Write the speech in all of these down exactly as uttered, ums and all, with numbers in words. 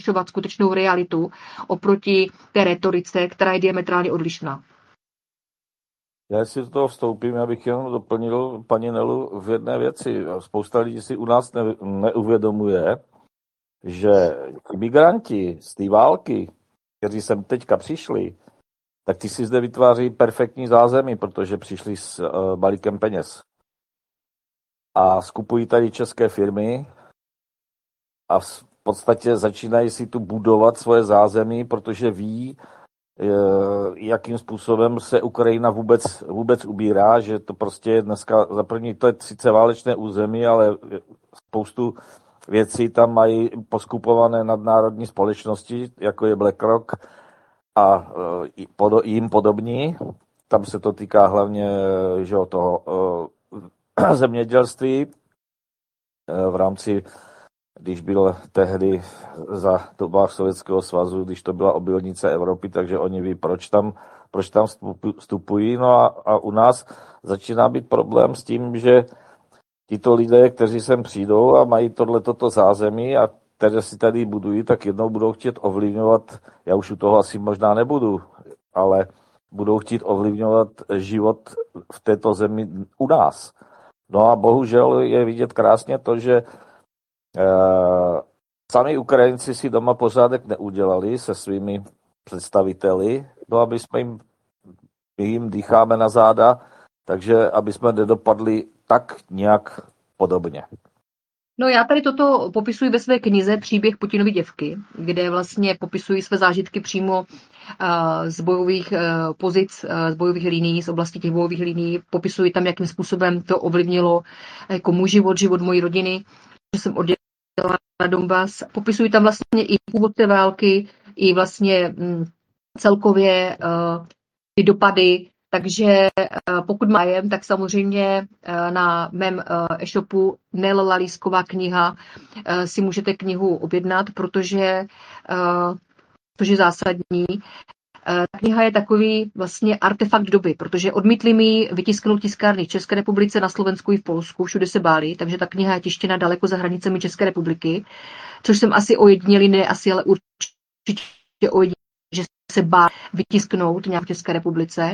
rozlišovat skutečnou realitu oproti té retorice, která je diametrálně odlišná. Já si do toho vstoupím, abych jenom doplnil paní Nelu v jedné věci. Spousta lidí si u nás ne, neuvědomuje, že ti migranti z té války, kteří sem teďka přišli, tak ty si zde vytváří perfektní zázemí, protože přišli s uh, balíkem peněz. A skupují tady české firmy a v podstatě začínají si tu budovat svoje zázemí, protože ví, jakým způsobem se Ukrajina vůbec, vůbec ubírá, že to prostě je dneska, za první to je sice válečné území, ale spoustu věcí tam mají poskupované nadnárodní společnosti, jako je BlackRock a jim podobní. Tam se to týká hlavně že, toho zemědělství v rámci, když byl tehdy za dobách Sovětského svazu, když to byla obilnice Evropy, takže oni ví, proč tam, proč tam vstupují. No a, a u nás začíná být problém s tím, že tito lidé, kteří sem přijdou a mají tohleto zázemí a které si tady budují, tak jednou budou chtít ovlivňovat, já už u toho asi možná nebudu, ale budou chtít ovlivňovat život v této zemi u nás. No a bohužel je vidět krásně to, že Uh, sami Ukrajinci si doma pořádek neudělali se svými představiteli, no aby jsme jim, my jim dýcháme na záda, takže aby jsme nedopadli tak nějak podobně. No já tady toto popisuji ve své knize Příběh Putinovy děvky, kde vlastně popisuji své zážitky přímo uh, z bojových uh, pozic, uh, z bojových linií, z oblasti těch bojových linií. Popisuji tam, jakým způsobem to ovlivnilo jako můj život, život mojí rodiny, že jsem odjela na Donbas. Popisuji tam vlastně i původ té války, i vlastně mm, celkově uh, ty dopady. Takže uh, pokud májem, tak samozřejmě uh, na mém uh, e-shopu Nel Lalísková kniha uh, si můžete knihu objednat, protože uh, to je zásadní. Ta kniha je takový vlastně artefakt doby, protože odmítli mi vytisknout tiskárny v České republice, na Slovensku i v Polsku, všude se báli, takže ta kniha je tištěna daleko za hranicemi České republiky, což jsem asi ojedinělý, ne asi, ale určitě ojedinělý, že se báli vytisknout nějak v České republice.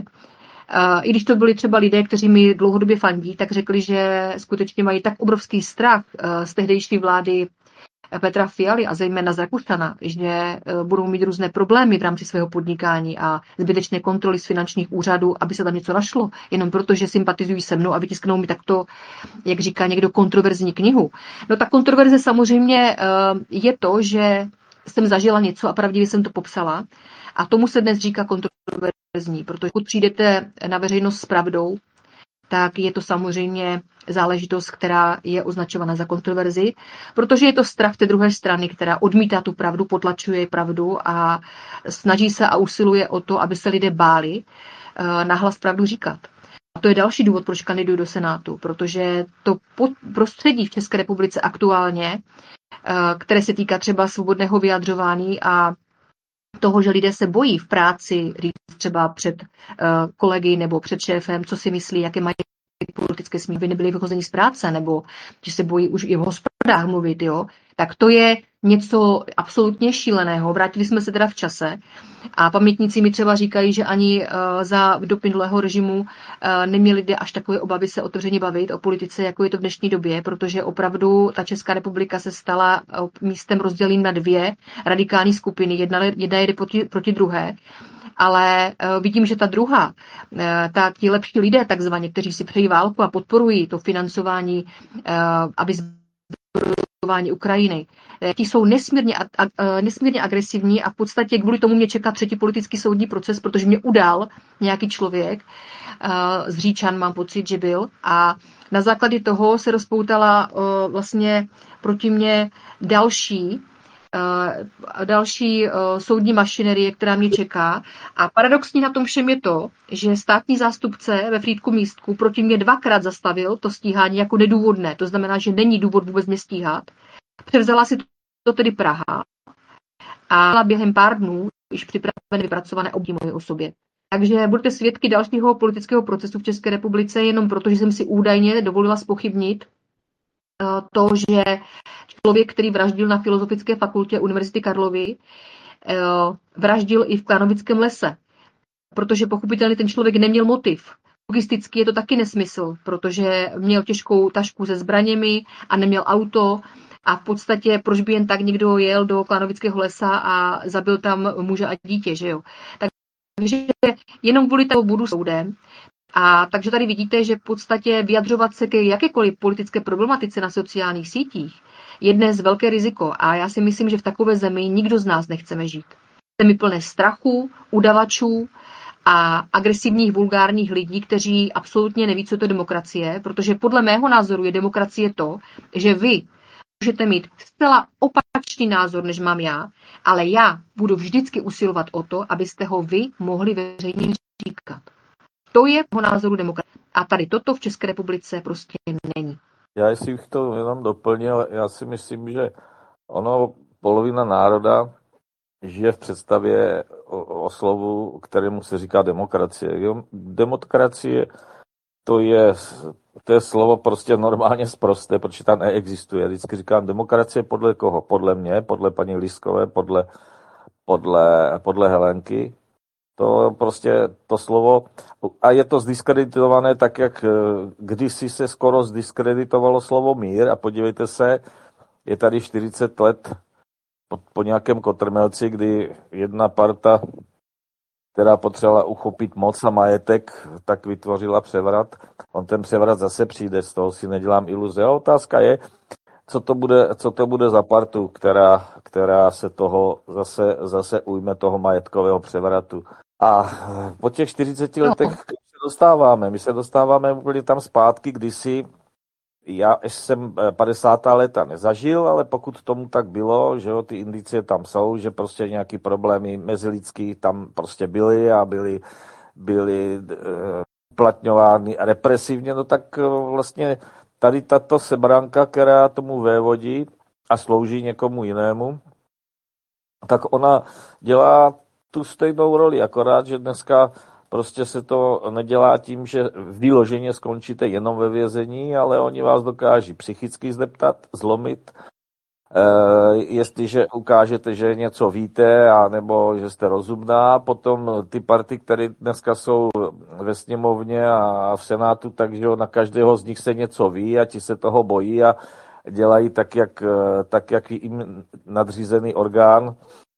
I když to byli třeba lidé, kteří mi dlouhodobě fandí, tak řekli, že skutečně mají tak obrovský strach z tehdejší vlády Petra Fialy a zejména z Rakušana, že budou mít různé problémy v rámci svého podnikání a zbytečné kontroly z finančních úřadů, aby se tam něco našlo, jenom proto, že sympatizují se mnou a vytisknou mi takto, jak říká někdo, kontroverzní knihu. No ta kontroverze samozřejmě je to, že jsem zažila něco a pravdivě jsem to popsala a tomu se dnes říká kontroverzní, protože pokud přijdete na veřejnost s pravdou, tak je to samozřejmě záležitost, která je označována za kontroverzi, protože je to strach té druhé strany, která odmítá tu pravdu, potlačuje pravdu a snaží se a usiluje o to, aby se lidé báli nahlas pravdu říkat. A to je další důvod, proč kandiduji do Senátu, protože to prostředí v České republice aktuálně, které se týká třeba svobodného vyjadřování a toho, že lidé se bojí v práci říct třeba před uh, kolegy nebo před šéfem, co si myslí, jaké mají politické smí, by nebyli vychození z práce, nebo že se bojí už i v hospodách mluvit, jo, tak to je něco absolutně šíleného. Vrátili jsme se teda v čase a pamětníci mi třeba říkají, že ani uh, za dob minulého režimu uh, neměli lidé až takové obavy se otevřeně bavit o politice, jako je to v dnešní době, protože opravdu ta Česká republika se stala uh, místem rozdělím na dvě radikální skupiny. Jedna, jedna jde proti, proti druhé. Ale uh, vidím, že ta druhá, uh, ta, ti lepší lidé takzvaně, kteří si přejí válku a podporují to financování, uh, aby zbrojování Ukrajiny, ti jsou nesmírně, a, a, nesmírně agresivní a v podstatě kvůli tomu mě čeká třetí politický soudní proces, protože mě udal nějaký člověk, uh, z Říčan mám pocit, že byl, a na základě toho se rozpoutala uh, vlastně proti mě další Uh, další uh, soudní mašinerie, která mě čeká. A paradoxní na tom všem je to, že státní zástupce ve Frýdku Místku proti mě dvakrát zastavil to stíhání jako nedůvodné. To znamená, že není důvod vůbec mě stíhat. Převzala si to tedy Praha a během pár dnů již připravené vypracované obdí moje osobě. Takže budete svědky dalšího politického procesu v České republice jenom proto, že jsem si údajně dovolila zpochybnit to, že člověk, který vraždil na Filozofické fakultě Univerzity Karlovy, vraždil i v Klanovickém lese. Protože pochopitelně ten člověk neměl motiv. Logisticky je to taky nesmysl, protože měl těžkou tašku se zbraněmi a neměl auto a v podstatě proč by jen tak někdo jel do Klanovického lesa a zabil tam muže a dítě, že jo. Takže jenom kvůli tomu budu soudem. A takže tady vidíte, že v podstatě vyjadřovat se ke jakékoliv politické problematice na sociálních sítích je dnes velké riziko a já si myslím, že v takové zemi nikdo z nás nechceme žít. Zemi plné strachu, udavačů a agresivních, vulgárních lidí, kteří absolutně neví, co to je demokracie, protože podle mého názoru je demokracie to, že vy můžete mít zcela opačný názor, než mám já, ale já budu vždycky usilovat o to, abyste ho vy mohli veřejně říkat. To je po názoru demokracie. A tady toto v České republice prostě není. Já jestli bych to jenom doplnil, já si myslím, že ono polovina národa žije v představě o, o slovu, kterému se říká demokracie. Demokracie to je, to je slovo prostě normálně sprosté, protože tam neexistuje. Vždycky říkám demokracie podle koho? Podle mě, podle paní Liskové, podle, podle, podle Helenky. To prostě to slovo, a je to zdiskreditované tak, jak kdysi se skoro zdiskreditovalo slovo mír a podívejte se, je tady čtyřicet let po, po nějakém kotrmelci, kdy jedna parta, která potřebovala uchopit moc a majetek, tak vytvořila převrat. On ten převrat zase přijde, z toho si nedělám iluze. A otázka je, co to bude, co to bude za partu, která, která se toho zase, zase ujme toho majetkového převratu. A po těch čtyřiceti letech se dostáváme. My se dostáváme úplně tam zpátky, kdysi, já jsem padesátá léta nezažil, ale pokud tomu tak bylo, že jo, ty indicie tam jsou, že prostě nějaký problémy mezilidský tam prostě byly a byly, byly uplatňovány represivně, no tak vlastně tady tato sebranka, která tomu vévodí a slouží někomu jinému, tak ona dělá tu stejnou roli, akorát, že dneska prostě se to nedělá tím, že vyloženě skončíte jenom ve vězení, ale oni vás dokáží psychicky zdeptat, zlomit. E, jestliže ukážete, že něco víte, a nebo že jste rozumná, potom ty party, které dneska jsou ve sněmovně a v senátu, takže na každého z nich se něco ví a ti se toho bojí a dělají tak, jak, tak, jak jim nadřízený orgán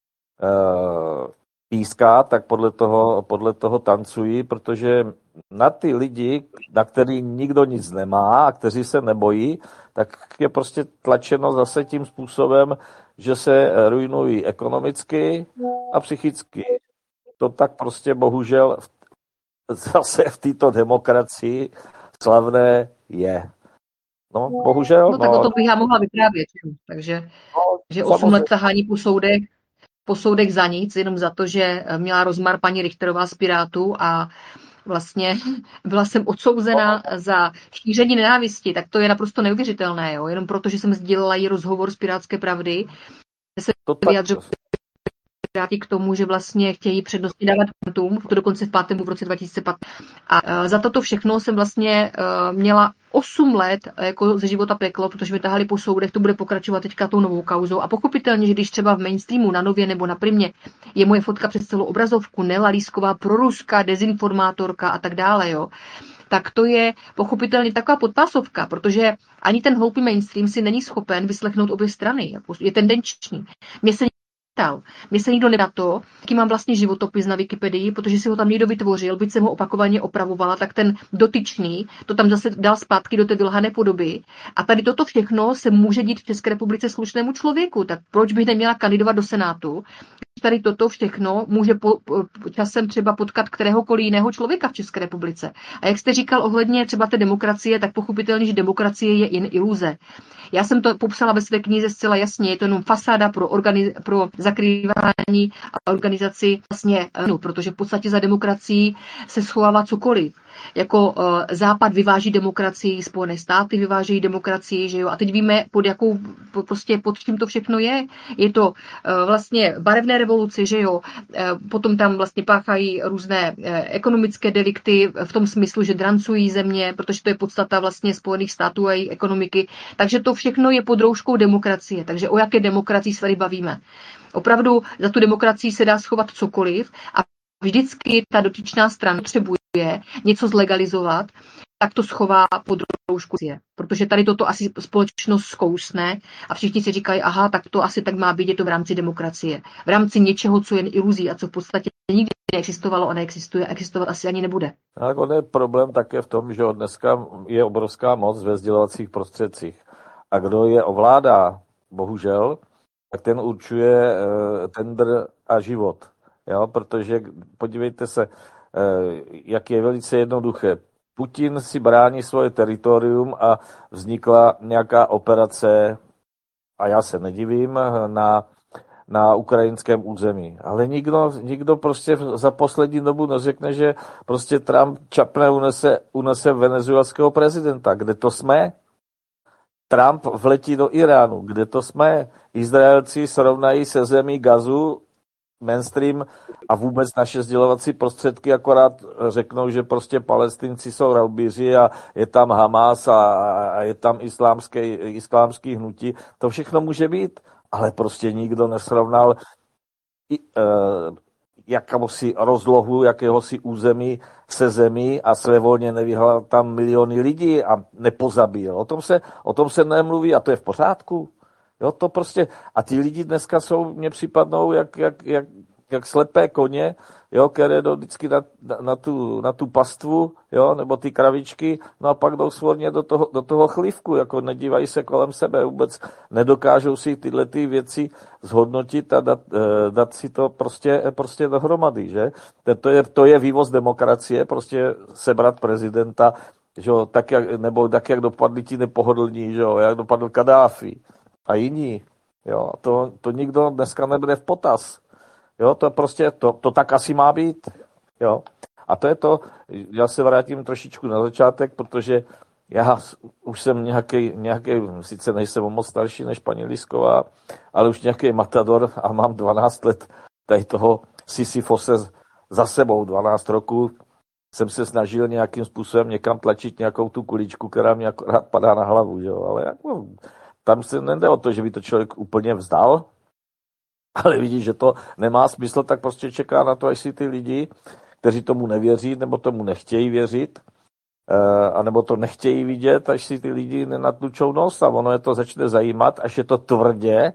e, píská, tak podle toho, podle toho tancují, protože na ty lidi, na který nikdo nic nemá a kteří se nebojí, tak je prostě tlačeno zase tím způsobem, že se ruinují ekonomicky a psychicky. To tak prostě bohužel zase v této demokracii slavné je. No, bohužel. No tak no. o tom bych já mohla vyprávět. Takže no, že osm let tahání po soudech, po soudech za nic, jenom za to, že měla rozmar paní Richterová z Pirátů a vlastně byla jsem odsouzena za šíření nenávisti, tak to je naprosto neuvěřitelné, jo? Jenom proto, že jsem sdílela i rozhovor z Pirátské pravdy, že se vyjadřovali k tomu, že vlastně chtějí přednostně dávat kvantům, to dokonce v pátému v roce dva tisíce patnáct. A za toto všechno jsem vlastně měla osm let jako ze života peklo, protože mi tahali po soudech, to bude pokračovat teďka tou novou kauzou. A pochopitelně, že když třeba v mainstreamu, na Nově nebo na Primě je moje fotka přes celou obrazovku, Nela Lísková, proruská, dezinformátorka a tak dále, jo, tak to je pochopitelně taková podpásovka, protože ani ten hloupý mainstream si není schopen vyslechnout obě strany. Je tendenční. Mně se Mně se nikdo nedá to, jaký mám vlastně životopis na Wikipedii, protože si ho tam někdo vytvořil, byť jsem ho opakovaně opravovala, tak ten dotyčný to tam zase dal zpátky do té vylhané podoby. A tady toto všechno se může dít v České republice slušnému člověku, tak proč bych neměla kandidovat do Senátu? Tady toto všechno může po, po, časem třeba potkat kteréhokoliv jiného člověka v České republice. A jak jste říkal ohledně třeba té demokracie, tak pochopitelně, že demokracie je jen iluze. Já jsem to popsala ve své knize zcela jasně, je to jenom fasáda pro, organiz, pro zakrývání a organizaci vlastně, no, protože v podstatě za demokracií se schovává cokoliv. jako uh, Západ vyváží demokracii, Spojené státy vyvážejí demokracii, že jo, a teď víme, pod jakou, po, prostě pod čím to všechno je. Je to uh, vlastně barevné revoluce, že jo, uh, potom tam vlastně páchají různé uh, ekonomické delikty v tom smyslu, že drancují země, protože to je podstata vlastně Spojených států a její ekonomiky, takže to všechno je pod rouškou demokracie, takže o jaké demokracii se tady bavíme. Opravdu za tu demokracii se dá schovat cokoliv a vždycky ta dotyčná strana potřebuje něco zlegalizovat, tak to schová pod roušku, protože tady toto asi společnost zkousne a všichni si říkají, aha, tak to asi tak má být, je to v rámci demokracie. V rámci něčeho, co je iluzí a co v podstatě nikdy neexistovalo a neexistuje, existovat asi ani nebude. Tak on je problém také v tom, že dneska je obrovská moc ve sdělovacích prostředcích. A kdo je ovládá, bohužel, tak ten určuje uh, tendr a život. Jo? Protože podívejte se, uh, jak je velice jednoduché. Putin si brání svoje teritorium a vznikla nějaká operace, a já se nedivím, na, na ukrajinském území. Ale nikdo, nikdo prostě za poslední dobu neřekne, že prostě Trump čapne unese, unese venezuelského prezidenta. Kde to jsme? Trump vletí do Iránu. Kde to jsme? Izraelci srovnají se zemí Gazu, mainstream a vůbec naše sdělovací prostředky akorát řeknou, že prostě Palestinci jsou raubíři a je tam Hamas a, a je tam islámské, islámský hnutí. To všechno může být, ale prostě nikdo nesrovnal i, e, jakéhosi rozlohu, jakéhosi území se zemí a svévolně nevyhlal tam miliony lidí a nepozabíjel. O tom se, o tom se nemluví a to je v pořádku. Jo, to prostě, a ti lidi dneska jsou, mně připadnou jak, jak, jak, jak slepé koně, jo, které jdou vždycky na, na, tu, na tu pastvu, jo, nebo ty kravičky, no a pak jdou svorně do toho, do toho chlívku, jako nedívají se kolem sebe, vůbec nedokážou si tyhle ty věci zhodnotit a dát, dát si to prostě, prostě dohromady, že? To je, to je vývoz demokracie, prostě sebrat prezidenta, že jo, tak jak, nebo tak, jak dopadli ti nepohodlní, že jo, jak dopadl Kadáfi a jiní, jo, to, to nikdo dneska nebere v potaz, jo, to prostě, to, to tak asi má být, jo, a to je to, já se vrátím trošičku na začátek, protože já už jsem nějaký, nějaký, sice nejsem moc starší než paní Lisková, ale už nějaký matador a mám dvanáct let tady toho Sisyfose za sebou, dvanáct roků, jsem se snažil nějakým způsobem někam tlačit nějakou tu kuličku, která mě akorát padá na hlavu, jo, ale jako tam se nejde o to, že by to člověk úplně vzdal, ale vidí, že to nemá smysl, tak prostě čeká na to, až si ty lidi, kteří tomu nevěří, nebo tomu nechtějí věřit, anebo to nechtějí vidět, až si ty lidi nenatlučou nos a ono je to začne zajímat, až je to tvrdě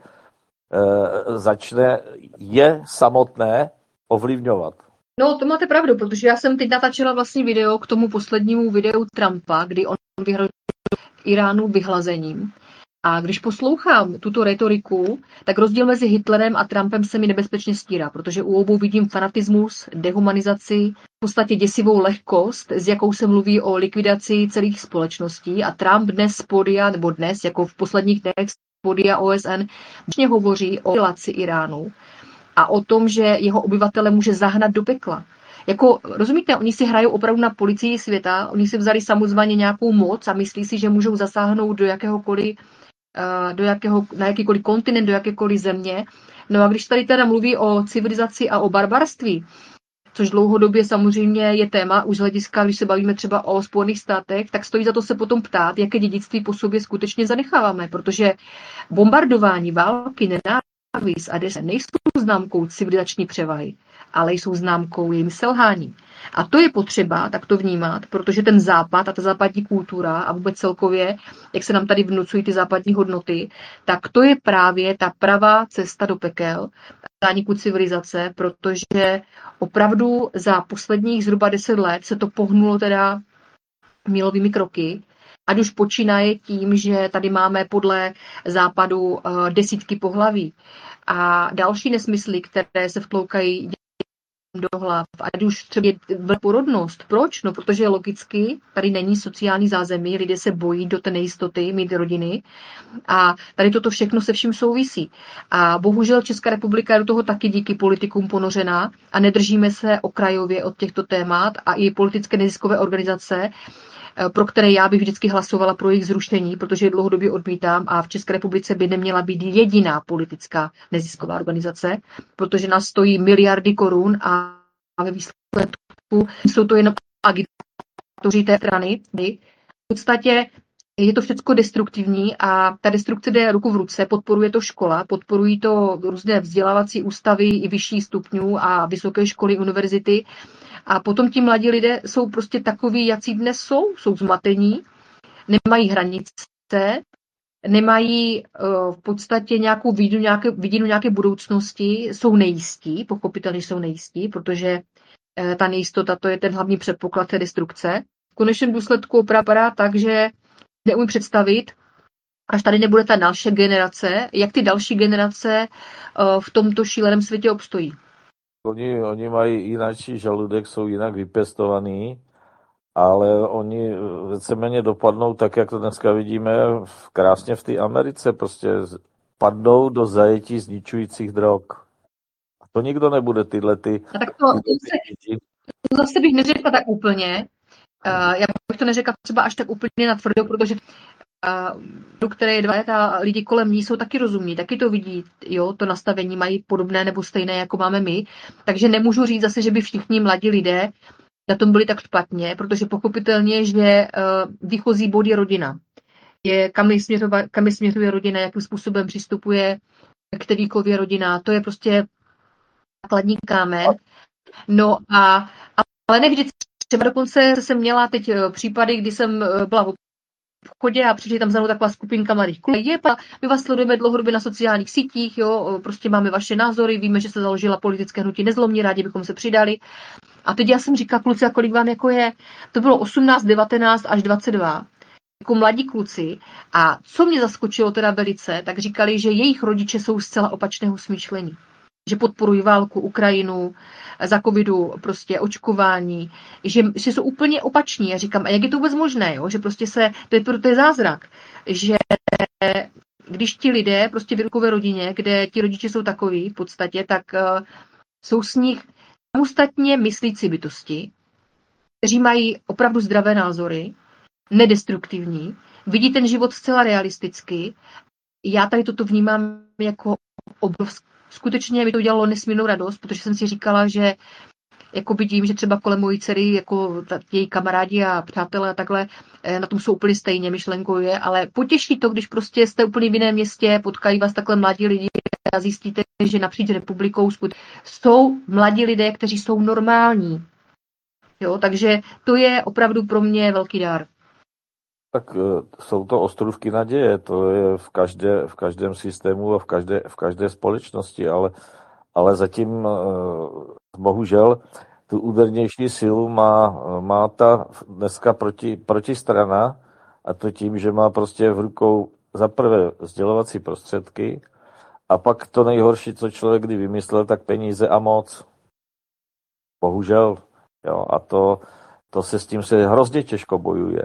začne je samotné ovlivňovat. No, to máte pravdu, protože já jsem teď natáčela vlastně video k tomu poslednímu videu Trumpa, kdy on vyhrožoval Iránu vyhlazením. A když poslouchám tuto retoriku, tak rozdíl mezi Hitlerem a Trumpem se mi nebezpečně stírá, protože u obou vidím fanatismus, dehumanizaci, v podstatě děsivou lehkost, s jakou se mluví o likvidaci celých společností. A Trump dnes z podia, nebo dnes, jako v posledních dnech z podia O S N, vlastně hovoří o izolaci Iránu a o tom, že jeho obyvatele může zahnat do pekla. Jako, rozumíte, oni si hrajou opravdu na policii světa, oni si vzali samozvaně nějakou moc a myslí si, že můžou zasáhnout do jakéhokoliv do jakého, na jakýkoliv kontinent, do jakékoliv země. No a když tady teda mluví o civilizaci a o barbarství, což dlouhodobě samozřejmě je téma, už z hlediska, když se bavíme třeba o Spojených státech, tak stojí za to se potom ptát, jaké dědictví po sobě skutečně zanecháváme, protože bombardování, války, nenávist a des nejsou známkou civilizační převahy, ale jsou známkou jejím selhání. A to je potřeba tak to vnímat, protože ten západ a ta západní kultura a vůbec celkově, jak se nám tady vnucují ty západní hodnoty, tak to je právě ta pravá cesta do pekel, zániku civilizace, protože opravdu za posledních zhruba deset let se to pohnulo teda mílovými kroky, ať už počínaje tím, že tady máme podle západu desítky pohlaví a další nesmysly, které se vtloukají do hlav, ať už třeba je porodnost. Proč? No, protože logicky tady není sociální zázemí, lidé se bojí do té nejistoty mít rodiny a tady toto všechno se vším souvisí. A bohužel Česká republika je do toho taky díky politikům ponořená a nedržíme se okrajově od těchto témat a i politické neziskové organizace, pro které já bych vždycky hlasovala pro jejich zrušení, protože je dlouhodobě odmítám a v České republice by neměla být jediná politická nezisková organizace, protože nás stojí miliardy korun a ve výsledku jsou to jenom agitoři té strany. V podstatě je to všechno destruktivní a ta destrukce jde ruku v ruce, podporuje to škola, podporují to různé vzdělávací ústavy i vyšší stupňů a vysoké školy, univerzity. A potom ti mladí lidé jsou prostě takoví, jací dnes jsou, jsou zmatení, nemají hranice, nemají uh, v podstatě nějakou vidinu nějaké, vidinu nějaké budoucnosti, jsou nejistí, pochopitelně jsou nejistí, protože uh, ta nejistota to je ten hlavní předpoklad té destrukce. V konečném důsledku opravdu tak, že neumím představit, až tady nebude ta další generace, jak ty další generace uh, v tomto šíleném světě obstojí. Oni, oni mají jináčí žaludek, jsou jinak vypěstovaný, ale oni víceméně dopadnou tak, jak to dneska vidíme krásně v té Americe, prostě padnou do zajetí zničujících drog. A to nikdo nebude tyhle ty... A tak to, to, to zase bych neřekla tak úplně. Uh, já bych to neřekla třeba až tak úplně natvrdo, protože uh, které je dva let a lidi kolem ní jsou taky rozumní, taky to vidí, jo, to nastavení mají podobné nebo stejné, jako máme my. Takže nemůžu říct zase, že by všichni mladí lidé na tom byli tak špatně, protože pochopitelně, že uh, výchozí bod je rodina. Je, kam, směřova, kam směřuje rodina, jakým způsobem přistupuje k té výchově rodina. To je prostě základní kámen. No a, ale ne vždycky. Třeba dokonce jsem měla teď případy, kdy jsem byla v obchodě a přišli tam za mnou taková skupinka mladých kluků. Je, my vás sledujeme dlouhodobě na sociálních sítích, jo, prostě máme vaše názory, víme, že se založila politické hnutí Nezlomní, rádi bychom se přidali. A teď já jsem říkala, kluci, a kolik vám jako je? To bylo osmnáct, devatenáct až dvacet dva. Jako mladí kluci. A co mě zaskočilo teda velice, tak říkali, že jejich rodiče jsou zcela opačného smýšlení. Že podporují válku, Ukrajinu, za covidu prostě očkování, že, že jsou úplně opační. Já říkám, a jak je to vůbec možné, jo? Že prostě se, to je, to je zázrak, že když ti lidé prostě v vyrukové rodině, kde ti rodiče jsou takový v podstatě, tak uh, jsou s nich samostatně myslící bytosti, kteří mají opravdu zdravé názory, nedestruktivní, vidí ten život zcela realisticky. Já tady toto vnímám jako obrovské. Skutečně mi to udělalo nesmírnou radost, protože jsem si říkala, že jako vidím, že třeba kolem mojí dcery, jako ta, její kamarádi a přátelé a takhle, na tom jsou úplně stejně myšlenkově, ale potěší to, když prostě jste úplně v jiném městě, potkají vás takhle mladí lidi a zjistíte, že napříč republikou jsou mladí lidé, kteří jsou normální. Jo, takže to je opravdu pro mě velký dar. Tak jsou to ostrůvky naděje, to je v, každé, v každém systému a v každé, v každé společnosti, ale, ale zatím bohužel tu údernější sílu má, má ta dneska proti, protistrana, a to tím, že má prostě v rukou za prvé sdělovací prostředky a pak to nejhorší, co člověk kdy vymyslel, tak peníze a moc. Bohužel. Jo, a to, to se s tím se hrozně těžko bojuje.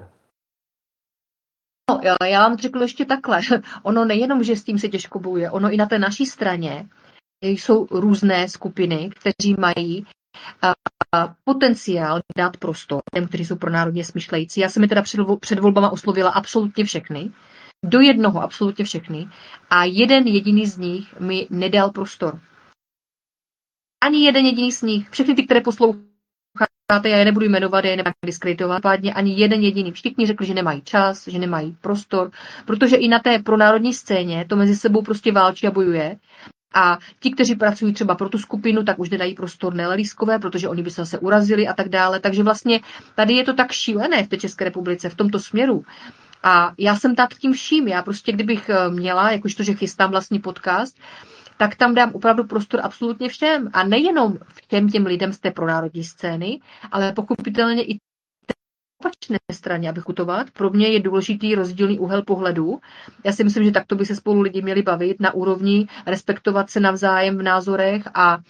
No, já vám řeknu ještě takhle. Ono nejenom, že s tím se těžko bojuje, ono i na té naší straně jsou různé skupiny, kteří mají uh, potenciál dát prostor těm, kteří jsou pronárodně smýšlející. Já jsem je teda před, před volbama oslovila absolutně všechny, do jednoho absolutně všechny, a jeden jediný z nich mi nedal prostor. Ani jeden jediný z nich. Všechny ty, které poslouchají, já je nebudu jmenovat, já je nebudu diskreditovat, ani jeden jediný. Všichni řekli, že nemají čas, že nemají prostor, protože i na té pronárodní scéně to mezi sebou prostě válčí a bojuje. A ti, kteří pracují třeba pro tu skupinu, tak už nedají prostor nelelískové, protože oni by se zase urazili a tak dále. Takže vlastně tady je to tak šílené v té České republice v tomto směru. A já jsem tak tím vším. Já prostě, kdybych měla, jakožto, že chystám vlastní podcast, tak tam dám opravdu prostor absolutně všem. A nejenom všem těm lidem z té pronárodní scény, ale pochopitelně i té opačné straně, abych utovat. Pro mě je důležitý rozdílný úhel pohledu. Já si myslím, že takto by se spolu lidi měli bavit na úrovni respektovat se navzájem v názorech a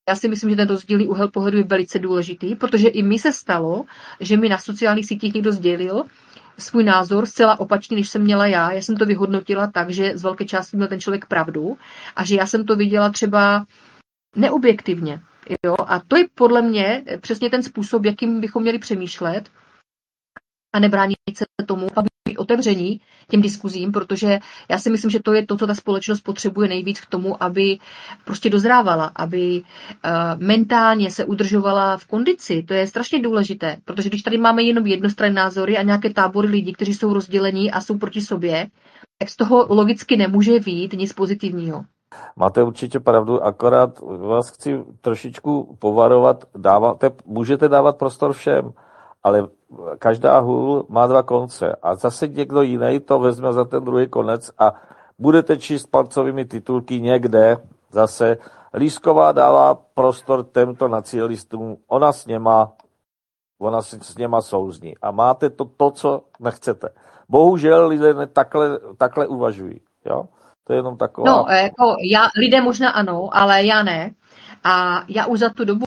já si myslím, že ten rozdílný úhel pohledu je velice důležitý, protože i mi se stalo, že mi na sociálních sítích někdo sdělil svůj názor zcela opačný, než jsem měla já. Já jsem to vyhodnotila tak, že z velké části měl ten člověk pravdu a že já jsem to viděla třeba neobjektivně. Jo? A to je podle mě přesně ten způsob, jakým bychom měli přemýšlet a nebránit se tomu, aby být otevření těm diskuzím, protože já si myslím, že to je to, co ta společnost potřebuje nejvíc k tomu, aby prostě dozrávala, aby uh, mentálně se udržovala v kondici. To je strašně důležité, protože když tady máme jenom jednostranné názory a nějaké tábory lidí, kteří jsou rozdělení a jsou proti sobě, tak z toho logicky nemůže vyjít nic pozitivního. Máte určitě pravdu, akorát vás chci trošičku povarovat, dáváte, můžete dávat prostor všem, ale každá hůl má dva konce a zase někdo jiný to vezme za ten druhý konec a budete číst palcovými titulky někde zase. Lísková dává prostor těmto nacionalistům, ona s něma, ona s něma souzní a máte to, to co nechcete. Bohužel lidé ne, takhle, takhle uvažují, jo? To je jenom taková... No, jako já, lidé možná ano, ale já ne. A já už za tu dobu,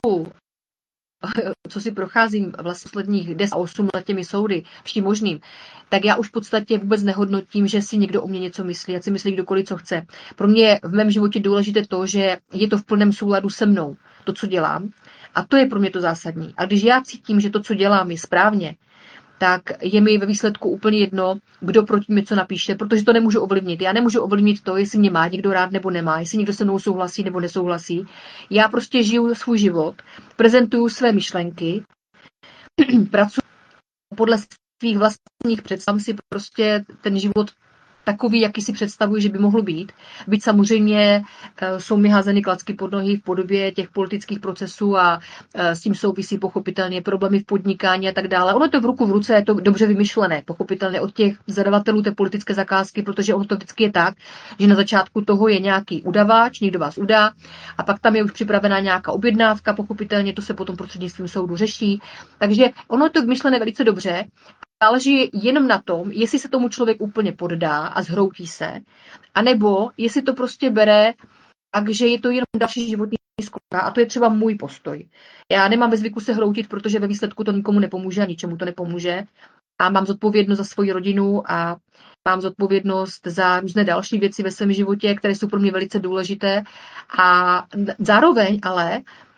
co si procházím vlastně posledních deset a osm let těmi soudy, vším možným, tak já už v podstatě vůbec nehodnotím, že si někdo o mě něco myslí, ať si myslí kdokoliv, co chce. Pro mě je v mém životě důležité to, že je to v plném souladu se mnou, to, co dělám. A to je pro mě to zásadní. A když já cítím, že to, co dělám, je správně, tak je mi ve výsledku úplně jedno, kdo proti mě co napíše, protože to nemůžu ovlivnit. Já nemůžu ovlivnit to, jestli mě má někdo rád nebo nemá, jestli někdo se mnou souhlasí nebo nesouhlasí. Já prostě žiju svůj život, prezentuju své myšlenky, pracuji podle svých vlastních představ, si prostě ten život takový, jaký si představuji, že by mohl být. Byť samozřejmě jsou mi házeny klacky pod nohy v podobě těch politických procesů a s tím souvisí pochopitelně problémy v podnikání a tak dále. Ono je to v ruku v ruce, je to dobře vymyšlené, pochopitelně od těch zadavatelů té politické zakázky, protože ono to vždycky je tak, že na začátku toho je nějaký udavač, někdo vás udá a pak tam je už připravená nějaká objednávka, pochopitelně to se potom prostřednictvím soudu řeší. Takže ono je to vymyšlené velice dobře. Záleží jenom na tom, jestli se tomu člověk úplně poddá a zhroutí se, anebo jestli to prostě bere, takže je to jenom další životní zkouška a to je třeba můj postoj. Já nemám ve zvyku se hroutit, protože ve výsledku to nikomu nepomůže a ničemu to nepomůže a mám zodpovědnost za svoji rodinu a mám zodpovědnost za různé další věci ve svém životě, které jsou pro mě velice důležité a zároveň ale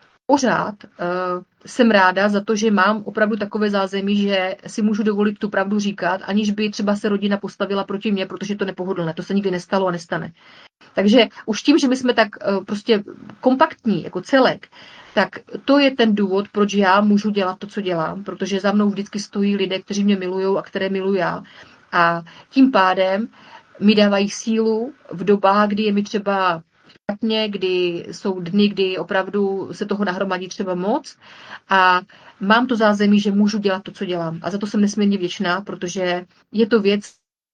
pořád uh, jsem ráda za to, že mám opravdu takové zázemí, že si můžu dovolit tu pravdu říkat, aniž by třeba se rodina postavila proti mně, protože to nepohodlné. To se nikdy nestalo a nestane. Takže už tím, že my jsme tak uh, prostě kompaktní jako celek, tak to je ten důvod, proč já můžu dělat to, co dělám, protože za mnou vždycky stojí lidé, kteří mě milují a které miluji já. A tím pádem mi dávají sílu v dobách, kdy je mi třeba špatně, kdy jsou dny, kdy opravdu se toho nahromadí třeba moc a mám to zázemí, že můžu dělat to, co dělám. A za to jsem nesmírně vděčná, protože je to věc,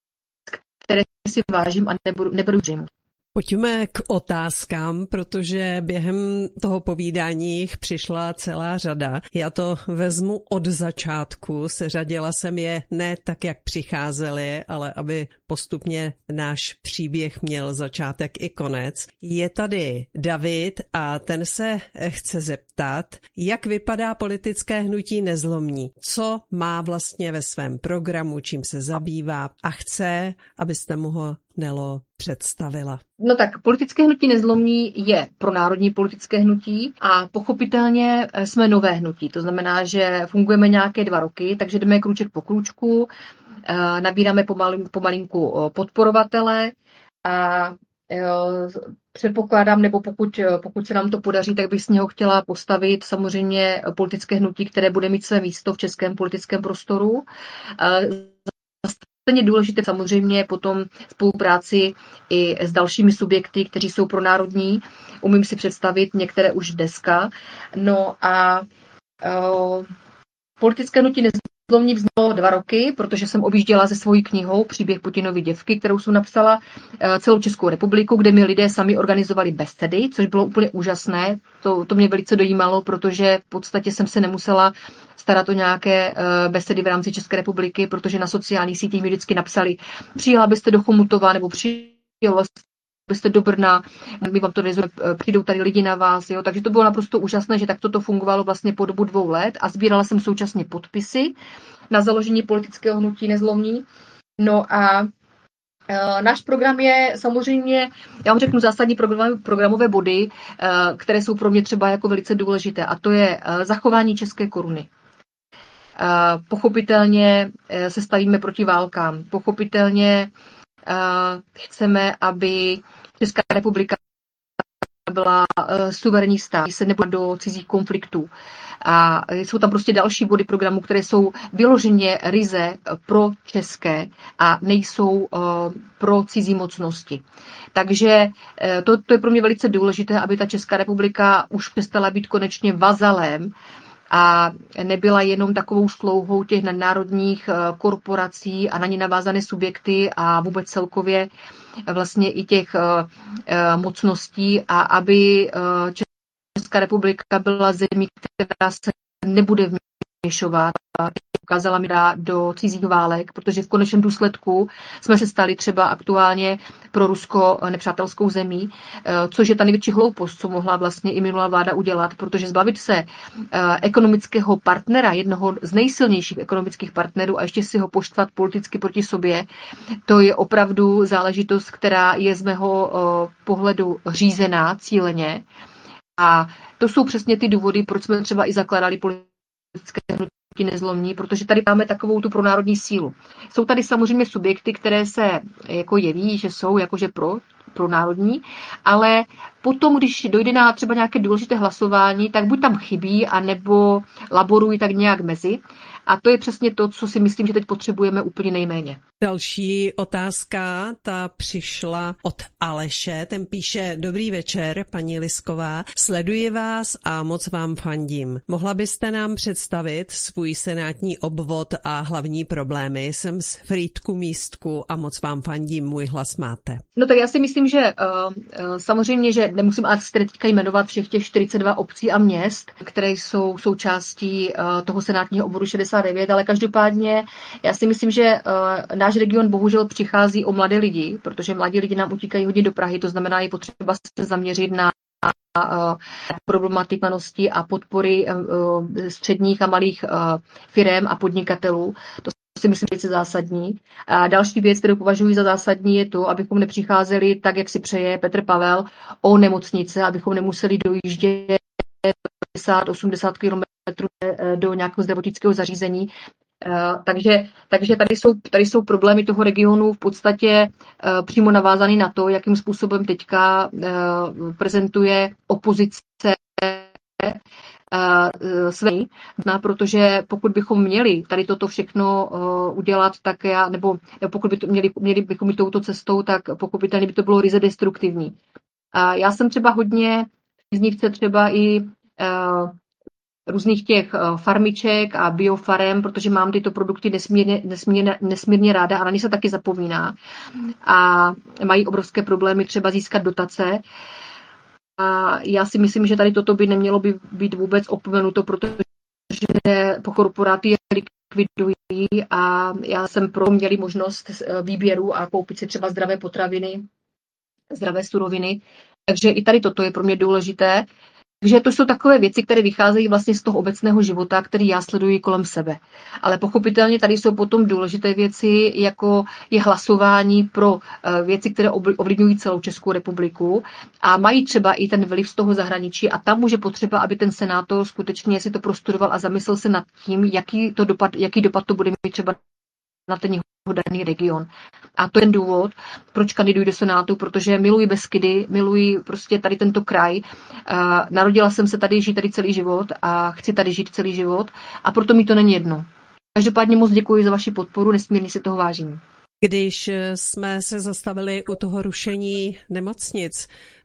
které si vážím a nebudu, nebudu dřímu. Pojďme k otázkám, protože během toho povídání jich přišla celá řada. Já to vezmu od začátku, seřadila jsem je ne tak, jak přicházely, ale aby postupně náš příběh měl začátek i konec. Je tady David a ten se chce zeptat, jak vypadá politické hnutí Nezlomní, co má vlastně ve svém programu, čím se zabývá a chce, abyste mu ho, Nelo, představila. No tak, politické hnutí Nezlomní je pronárodní politické hnutí a pochopitelně jsme nové hnutí. To znamená, že fungujeme nějaké dva roky, takže jdeme krůček po krůčku, nabíráme pomalinku, pomalinku podporovatele a předpokládám, nebo pokud, pokud se nám to podaří, tak bych z něho chtěla postavit samozřejmě politické hnutí, které bude mít své místo v českém politickém prostoru. Je důležité samozřejmě potom spolupráci i s dalšími subjekty, kteří jsou pronárodní. Umím si představit některé už dneska. No a uh, politické hnutí Nezlomní vzniklo dva roky, protože jsem objížděla se svojí knihou Příběh Putinovy děvky, kterou jsem napsala uh, celou Českou republiku, kde mi lidé sami organizovali besedy, což bylo úplně úžasné. To, to mě velice dojímalo, protože v podstatě jsem se nemusela starat o nějaké uh, besedy v rámci České republiky, protože na sociálních sítích mi vždycky napsali, přijela byste do Chomutova nebo přijela byste do Brna, my vám to realizujeme, přijdou tady lidi na vás, jo. Takže to bylo naprosto úžasné, že takto to fungovalo vlastně po dobu dvou let a sbírala jsem současně podpisy na založení politického hnutí Nezlomní. No a Uh, náš program je samozřejmě, já vám řeknu zásadní program, programové body, uh, které jsou pro mě třeba jako velice důležité, a to je uh, zachování české koruny. Uh, pochopitelně uh, se stavíme proti válkám. Pochopitelně uh, chceme, aby Česká republika byla uh, suverénní stát, se nebyla do cizích konfliktů. A jsou tam prostě další body programu, které jsou vyloženě ryze pro české a nejsou uh, pro cizí mocnosti. Takže uh, to, to je pro mě velice důležité, aby ta Česká republika už přestala být konečně vazalem a nebyla jenom takovou slouhou těch nadnárodních uh, korporací a na ně navázané subjekty a vůbec celkově vlastně i těch uh, uh, mocností, a aby uh, Česká republika byla zemí, která se nebude vměšovat a ukázala mi dát do cizích válek, protože v konečném důsledku jsme se stali třeba aktuálně pro Rusko nepřátelskou zemí, což je ta největší hloupost, co mohla vlastně i minulá vláda udělat, protože zbavit se ekonomického partnera, jednoho z nejsilnějších ekonomických partnerů, a ještě si ho poštvat politicky proti sobě, to je opravdu záležitost, která je z mého pohledu řízená cíleně. A to jsou přesně ty důvody, proč jsme třeba i zakládali politické hnutí Nezlomní, protože tady máme takovou tu pronárodní sílu. Jsou tady samozřejmě subjekty, které se jako jeví, že jsou jakože pro, pro národní, ale potom, když dojde na třeba nějaké důležité hlasování, tak buď tam chybí, anebo laborují tak nějak mezi. A to je přesně to, co si myslím, že teď potřebujeme úplně nejméně. Další otázka, ta přišla od Aleše, ten píše: Dobrý večer, paní Lisková, sleduji vás a moc vám fandím. Mohla byste nám představit svůj senátní obvod a hlavní problémy? Jsem z Frýdku Místku a moc vám fandím, můj hlas máte. No tak já si myslím, že uh, uh, samozřejmě, že nemusím asi teďka jmenovat všech těch čtyřicet dva obcí a měst, které jsou součástí uh, toho senátního obvodu šedesát devět, ale každopádně já si myslím, že uh, náš region bohužel přichází o mladé lidi, protože mladí lidi nám utíkají hodně do Prahy, to znamená, je potřeba se zaměřit na uh, problematikanosti a podpory uh, středních a malých uh, firem a podnikatelů. To si myslím, že je zásadní. A další věc, kterou považuji za zásadní, je to, abychom nepřicházeli tak, jak si přeje Petr Pavel, o nemocnice, abychom nemuseli dojíždět padesát osmdesát kilometrů do nějakého zdravotnického zařízení. Uh, takže, takže tady jsou, tady jsou problémy toho regionu v podstatě uh, přímo navázaný na to, jakým způsobem teďka uh, prezentuje opozice uh, své, no, protože pokud bychom měli tady toto všechno uh, udělat, tak já, nebo, nebo pokud by to měli, měli bychom jít touto cestou, tak pochopitelně by to bylo ryze destruktivní. Uh, já jsem třeba hodně příznivce třeba i uh, různých těch farmiček a biofarem, protože mám tyto produkty nesmírně, nesmírně, nesmírně ráda a na ně se taky zapomíná. A mají obrovské problémy třeba získat dotace. A já si myslím, že tady toto by nemělo by být vůbec opomenuto, protože po korporáty je likvidují a já jsem pro měli možnost výběru a koupit si třeba zdravé potraviny, zdravé suroviny. Takže i tady toto je pro mě důležité. Takže to jsou takové věci, které vycházejí vlastně z toho obecného života, který já sleduji kolem sebe. Ale pochopitelně tady jsou potom důležité věci, jako je hlasování pro věci, které ovlivňují celou Českou republiku a mají třeba i ten vliv z toho zahraničí a tam může potřeba, aby ten senátor skutečně si to prostudoval a zamyslel se nad tím, jaký, to dopad, jaký dopad to bude mít třeba na ten jeho daný region. A to je ten důvod, proč kandiduji do Senátu, protože miluji Beskydy, miluji prostě tady tento kraj. Uh, narodila jsem se tady, žít tady celý život a chci tady žít celý život a proto mi to není jedno. Každopádně moc děkuji za vaši podporu, nesmírně si toho vážím. Když jsme se zastavili u toho rušení nemocnic,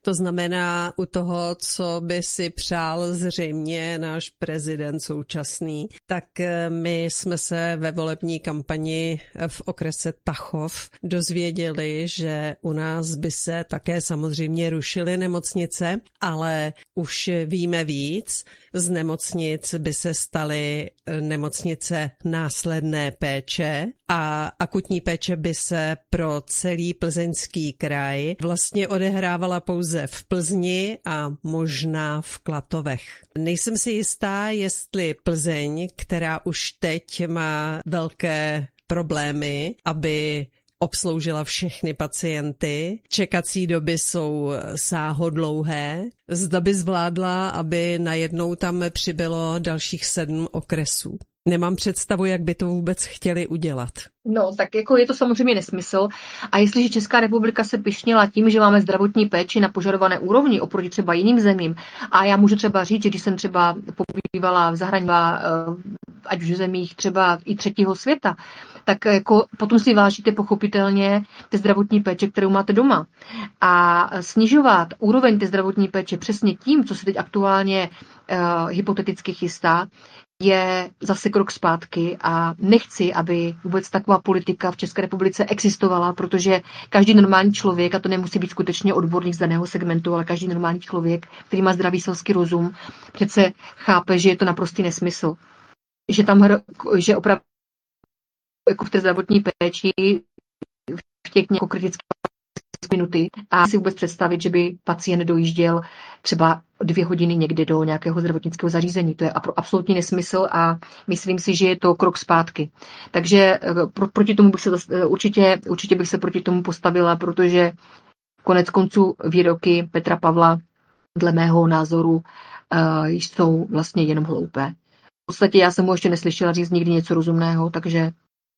To znamená u toho, co by si přál zřejmě náš prezident současný, tak my jsme se ve volební kampani v okrese Tachov dozvěděli, že u nás by se také samozřejmě rušily nemocnice, ale už víme víc. Z nemocnic by se staly nemocnice následné péče a akutní péče by se pro celý Plzeňský kraj vlastně odehrávala pouze v Plzni a možná v Klatovech. Nejsem si jistá, jestli Plzeň, která už teď má velké problémy, aby obsloužila všechny pacienty. Čekací doby jsou sáhodlouhé. Zda by zvládla, aby najednou tam přibylo dalších sedm okresů. Nemám představu, jak by to vůbec chtěli udělat. No, tak jako je to samozřejmě nesmysl. A jestliže Česká republika se pyšnila tím, že máme zdravotní péči na požadované úrovni oproti třeba jiným zemím, a já můžu třeba říct, že když jsem třeba pobývala v zahraničí, ať už v zemích třeba i třetího světa, tak jako potom si vážíte pochopitelně té zdravotní péče, kterou máte doma. A snižovat úroveň té zdravotní péče přesně tím, co se teď aktuálně uh, hypoteticky chystá, je zase krok zpátky a nechci, aby vůbec taková politika v České republice existovala, protože každý normální člověk, a to nemusí být skutečně odborník z daného segmentu, ale každý normální člověk, který má zdravý selský rozum, přece chápe, že je to naprostý nesmysl. Že tam, že opravdu jako v té zdravotní péči v těch jako kritických minuty a si vůbec představit, že by pacient dojížděl třeba dvě hodiny někde do nějakého zdravotnického zařízení. To je absolutní nesmysl a myslím si, že je to krok zpátky. Takže pro, proti tomu bych se určitě, určitě bych se proti tomu postavila, protože konec konců výroky Petra Pavla dle mého názoru uh, jsou vlastně jenom hloupé. V podstatě já jsem mu ještě neslyšela říct nikdy něco rozumného, takže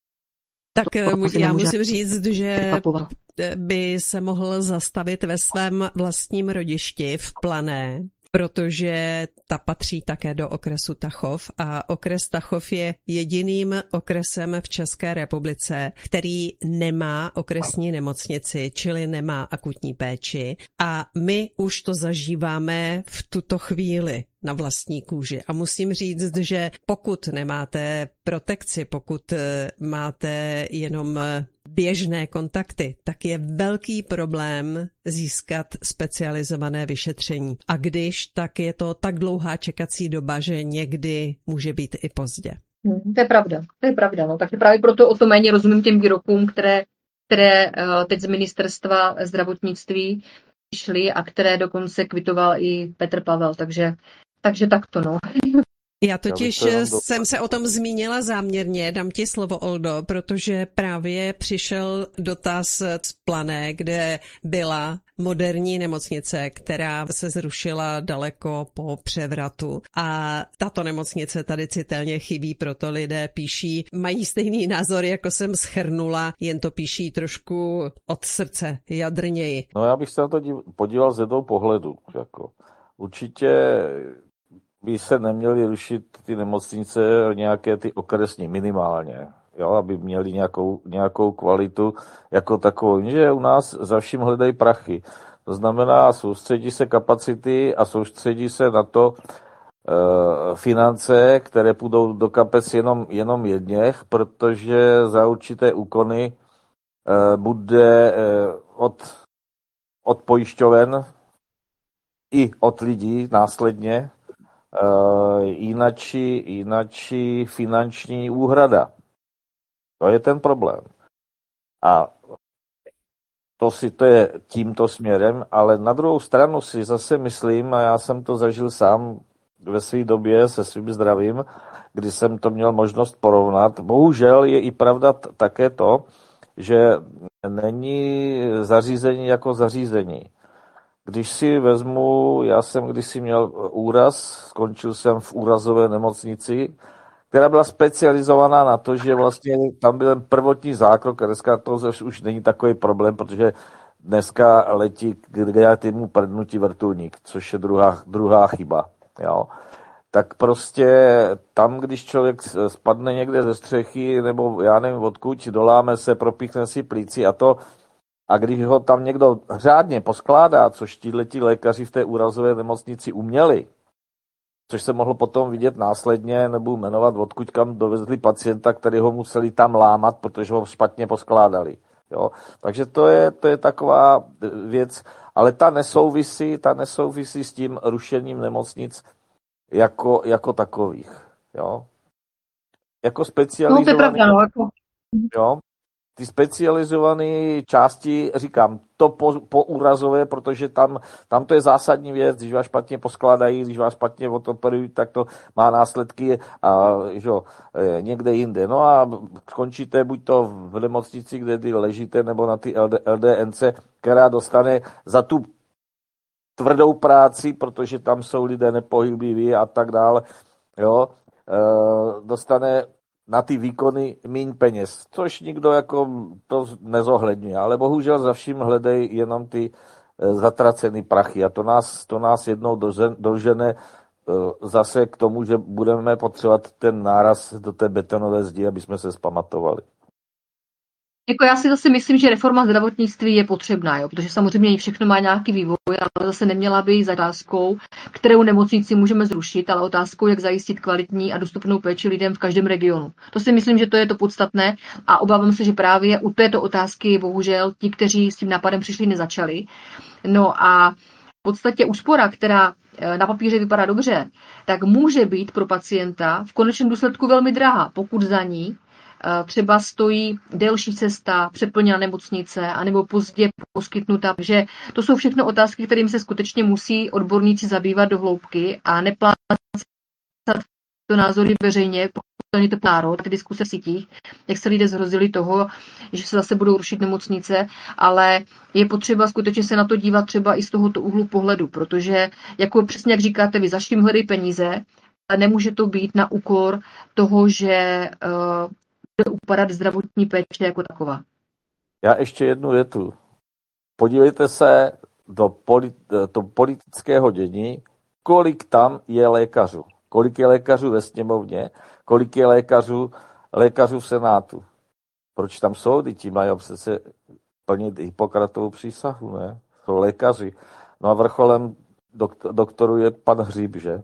tak já musím říct, že překvapovat. By se mohl zastavit ve svém vlastním rodišti v Plané, protože ta patří také do okresu Tachov a okres Tachov je jediným okresem v České republice, který nemá okresní nemocnici, čili nemá akutní péči a my už to zažíváme v tuto chvíli na vlastní kůži. A musím říct, že pokud nemáte protekci, pokud máte jenom běžné kontakty, tak je velký problém získat specializované vyšetření. A když, tak je to tak dlouhá čekací doba, že někdy může být i pozdě. Hmm, to je pravda, to je pravda. No. Takže právě proto o to méně rozumím těm výrokům, které, které teď z ministerstva zdravotnictví šly a které dokonce kvitoval i Petr Pavel. Takže, takže takto, no. Já totiž jsem se o tom zmínila záměrně, dám ti slovo, Oldo, protože právě přišel dotaz z Plané, kde byla moderní nemocnice, která se zrušila daleko po převratu. A tato nemocnice tady citelně chybí, proto lidé píší, mají stejný názor, jako jsem shrnula, jen to píší trošku od srdce, jadrněji. No já bych se na to podíval z jednou pohledu. Jako. Určitě by se neměly rušit ty nemocnice nějaké ty okresní minimálně, jo, aby měli nějakou, nějakou kvalitu jako takovou. Že u nás za vším hledají prachy. To znamená, soustředí se kapacity a soustředí se na to e, finance, které půjdou do kapes jenom, jenom jedněch, protože za určité úkony e, bude e, od, od pojišťoven i od lidí následně Uh, jinačí, jinačí finanční úhrada. To je ten problém. A to si to je tímto směrem, ale na druhou stranu si zase myslím, a já jsem to zažil sám ve své době se svým zdravím, kdy jsem to měl možnost porovnat. Bohužel je i pravda t- také to, že není zařízení jako zařízení. Když si vezmu, já jsem kdysi měl úraz, skončil jsem v úrazové nemocnici, která byla specializovaná na to, že vlastně tam byl prvotní zákrok, a dneska to už není takový problém, protože dneska letí k kreativnímu prdnutí vrtulník, což je druhá, druhá chyba. Jo. Tak prostě tam, když člověk spadne někde ze střechy, nebo já nevím odkud, doláme se, propíchne si plíci a to A když ho tam někdo řádně poskládá, což tíhleti lékaři v té úrazové nemocnici uměli, což se mohlo potom vidět následně, nebo jmenovat, odkud kam dovezli pacienta, který ho museli tam lámat, protože ho špatně poskládali. Jo? Takže to je, to je taková věc, ale ta nesouvisí, ta nesouvisí s tím rušením nemocnic jako, jako takových. Jo? Jako specializovaný... No to je pravda, no, jako... Jo? Ty specializované části, říkám, to po, po úrazové, protože tam, tam to je zásadní věc, když vás špatně poskládají, když vás špatně odoperují, tak to má následky a, že, někde jinde. No a skončíte buď to v nemocnici, kde ty ležíte, nebo na ty L D N C, která dostane za tu tvrdou práci, protože tam jsou lidé nepohybliví a tak dále, jo, dostane na ty výkony míň peněz, což nikdo jako to nezohledňuje, ale bohužel za vším hledají jenom ty zatracený prachy a to nás, to nás jednou dožene zase k tomu, že budeme potřebovat ten náraz do té betonové zdi, aby jsme se zpamatovali. Jako já si zase myslím, že reforma zdravotnictví je potřebná, jo? Protože samozřejmě všechno má nějaký vývoj, ale zase neměla by za otázkou, kterou nemocnici můžeme zrušit, ale otázkou, jak zajistit kvalitní a dostupnou péči lidem v každém regionu. To si myslím, že to je to podstatné a obávám se, že právě u této otázky bohužel ti, kteří s tím nápadem přišli, nezačali. No a v podstatě úspora, která na papíře vypadá dobře, tak může být pro pacienta v konečném důsledku velmi drahá, pokud za ní třeba stojí delší cesta, přeplněná nemocnice, anebo pozdě poskytnutá. Takže to jsou všechno otázky, kterým se skutečně musí odborníci zabývat do hloubky a neplácat to názory veřejně, pokud to národ, ty diskuse v sítích, jak se lidé zhrozili toho, že se zase budou rušit nemocnice, ale je potřeba skutečně se na to dívat třeba i z tohoto úhlu pohledu, protože jako přesně jak říkáte vy, za vším hledají peníze, ale nemůže to být na úkor toho, že uh, upadat zdravotní péče jako taková. Já ještě jednu větu. Podívejte se do, polit, do politického dění, kolik tam je lékařů. Kolik je lékařů ve sněmovně, kolik je lékařů, lékařů v Senátu. Proč tam jsou? Ti mají přece plnit Hippokratovou přísahu, ne? Jsou lékaři. No a vrcholem doktor, doktoru je pan Hříb, že?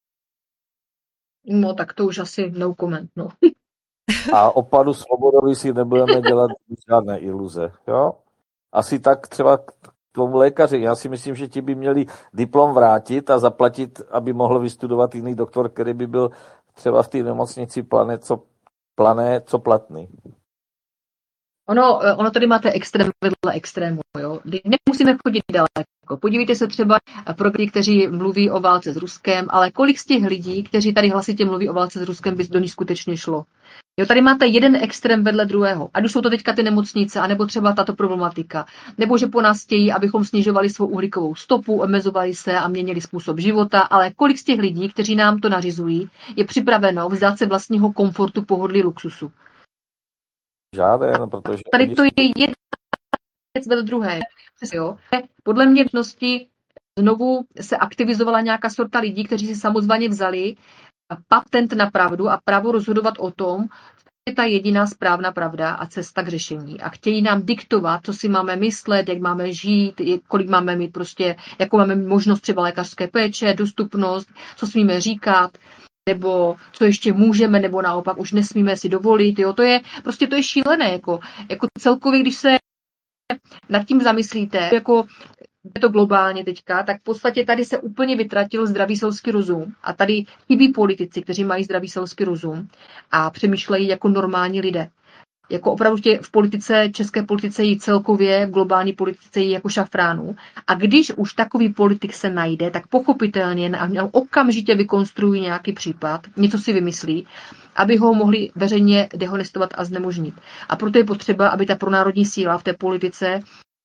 No tak to už asi no comment, no. A o panu Svobodovi si nebudeme dělat žádné iluze, jo? Asi tak třeba k tomu lékaři. Já si myslím, že ti by měli diplom vrátit a zaplatit, aby mohl vystudovat jiný doktor, který by byl třeba v té nemocnici plané co, plané, co platný. Ono, ono tady máte extrém vedle extrému, jo. Nemusíme chodit daleko. Podívejte se třeba pro ty, kteří mluví o válce s Ruskem, ale kolik z těch lidí, kteří tady hlasitě mluví o válce s Ruskem, by do ní skutečně šlo. Jo, tady máte jeden extrém vedle druhého. Ať už jsou to teďka ty nemocnice, anebo třeba tato problematika. Nebo že po nás chtějí, abychom snižovali svou uhlíkovou stopu, omezovali se a měnili způsob života, ale kolik z těch lidí, kteří nám to nařizují, je připraveno vzdát se vlastního komfortu, pohodlí, luxusu. Žádné, protože... Tady to je jedna věc vedle druhé. Jo. Podle mě v dnosti znovu se aktivizovala nějaká sorta lidí, kteří si samozvaně vzali patent na pravdu a právo rozhodovat o tom, co je ta jediná správná pravda a cesta k řešení. A chtějí nám diktovat, co si máme myslet, jak máme žít, kolik máme mít prostě, jakou máme možnost třeba lékařské péče, dostupnost, co smíme říkat, nebo co ještě můžeme, nebo naopak už nesmíme si dovolit. Jo. To je prostě to je šílené. Jako, jako celkově, když se nad tím zamyslíte, jako je to globálně teďka, tak v podstatě tady se úplně vytratil zdravý selský rozum a tady chybí politici, kteří mají zdravý selský rozum a přemýšlejí jako normální lidé. Jako opravdu tě v politice, české politice jí celkově, v globální politice jí jako šafránu. A když už takový politik se najde, tak pochopitelně okamžitě vykonstruují nějaký případ, něco si vymyslí, aby ho mohli veřejně dehonestovat a znemožnit. A proto je potřeba, aby ta pronárodní síla v té politice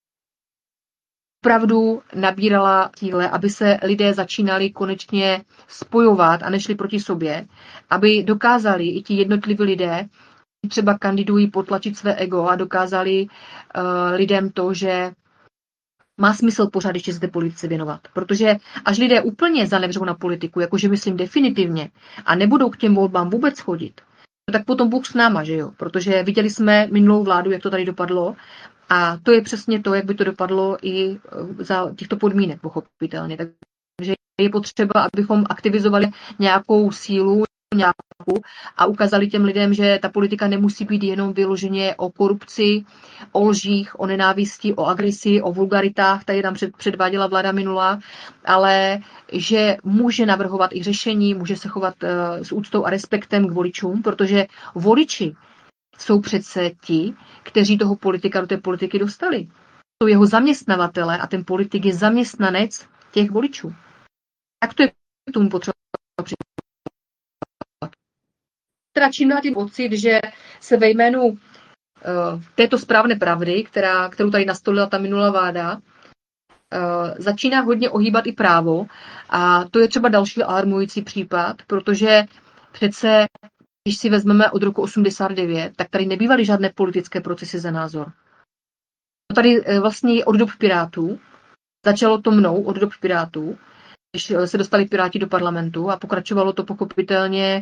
opravdu nabírala síle, aby se lidé začínali konečně spojovat a nešli proti sobě, aby dokázali i ti jednotliví lidé, třeba kandidují, potlačit své ego a dokázali uh, lidem to, že má smysl pořád ještě se té politice věnovat. Protože až lidé úplně zanevřou na politiku, jakože myslím definitivně, a nebudou k těm volbám vůbec chodit, tak potom Bůh s náma, že jo? Protože viděli jsme minulou vládu, jak to tady dopadlo, A to je přesně to, jak by to dopadlo i za těchto podmínek, pochopitelně. Takže je potřeba, abychom aktivizovali nějakou sílu nějakou a ukázali těm lidem, že ta politika nemusí být jenom vyloženě o korupci, o lžích, o nenávisti, o agresi, o vulgaritách, tady tam před, předváděla vláda minulá, ale že může navrhovat i řešení, může se chovat uh, s úctou a respektem k voličům, protože voliči jsou přece ti, kteří toho politika do té politiky dostali. Jsou jeho zaměstnavatele a ten politik je zaměstnanec těch voličů. Tak to je k tomu potřeba přistupovat. Teda čím dál tím pocit, že se ve jménu uh, této správné pravdy, která, kterou tady nastolila ta minulá vláda, uh, začíná hodně ohýbat i právo. A to je třeba další alarmující případ, protože přece když si vezmeme od roku osmdesát devět, tak tady nebývaly žádné politické procesy za názor. To tady vlastně je od dob Pirátů. Začalo to mnou od dob Pirátů, když se dostali Piráti do parlamentu a pokračovalo to pochopitelně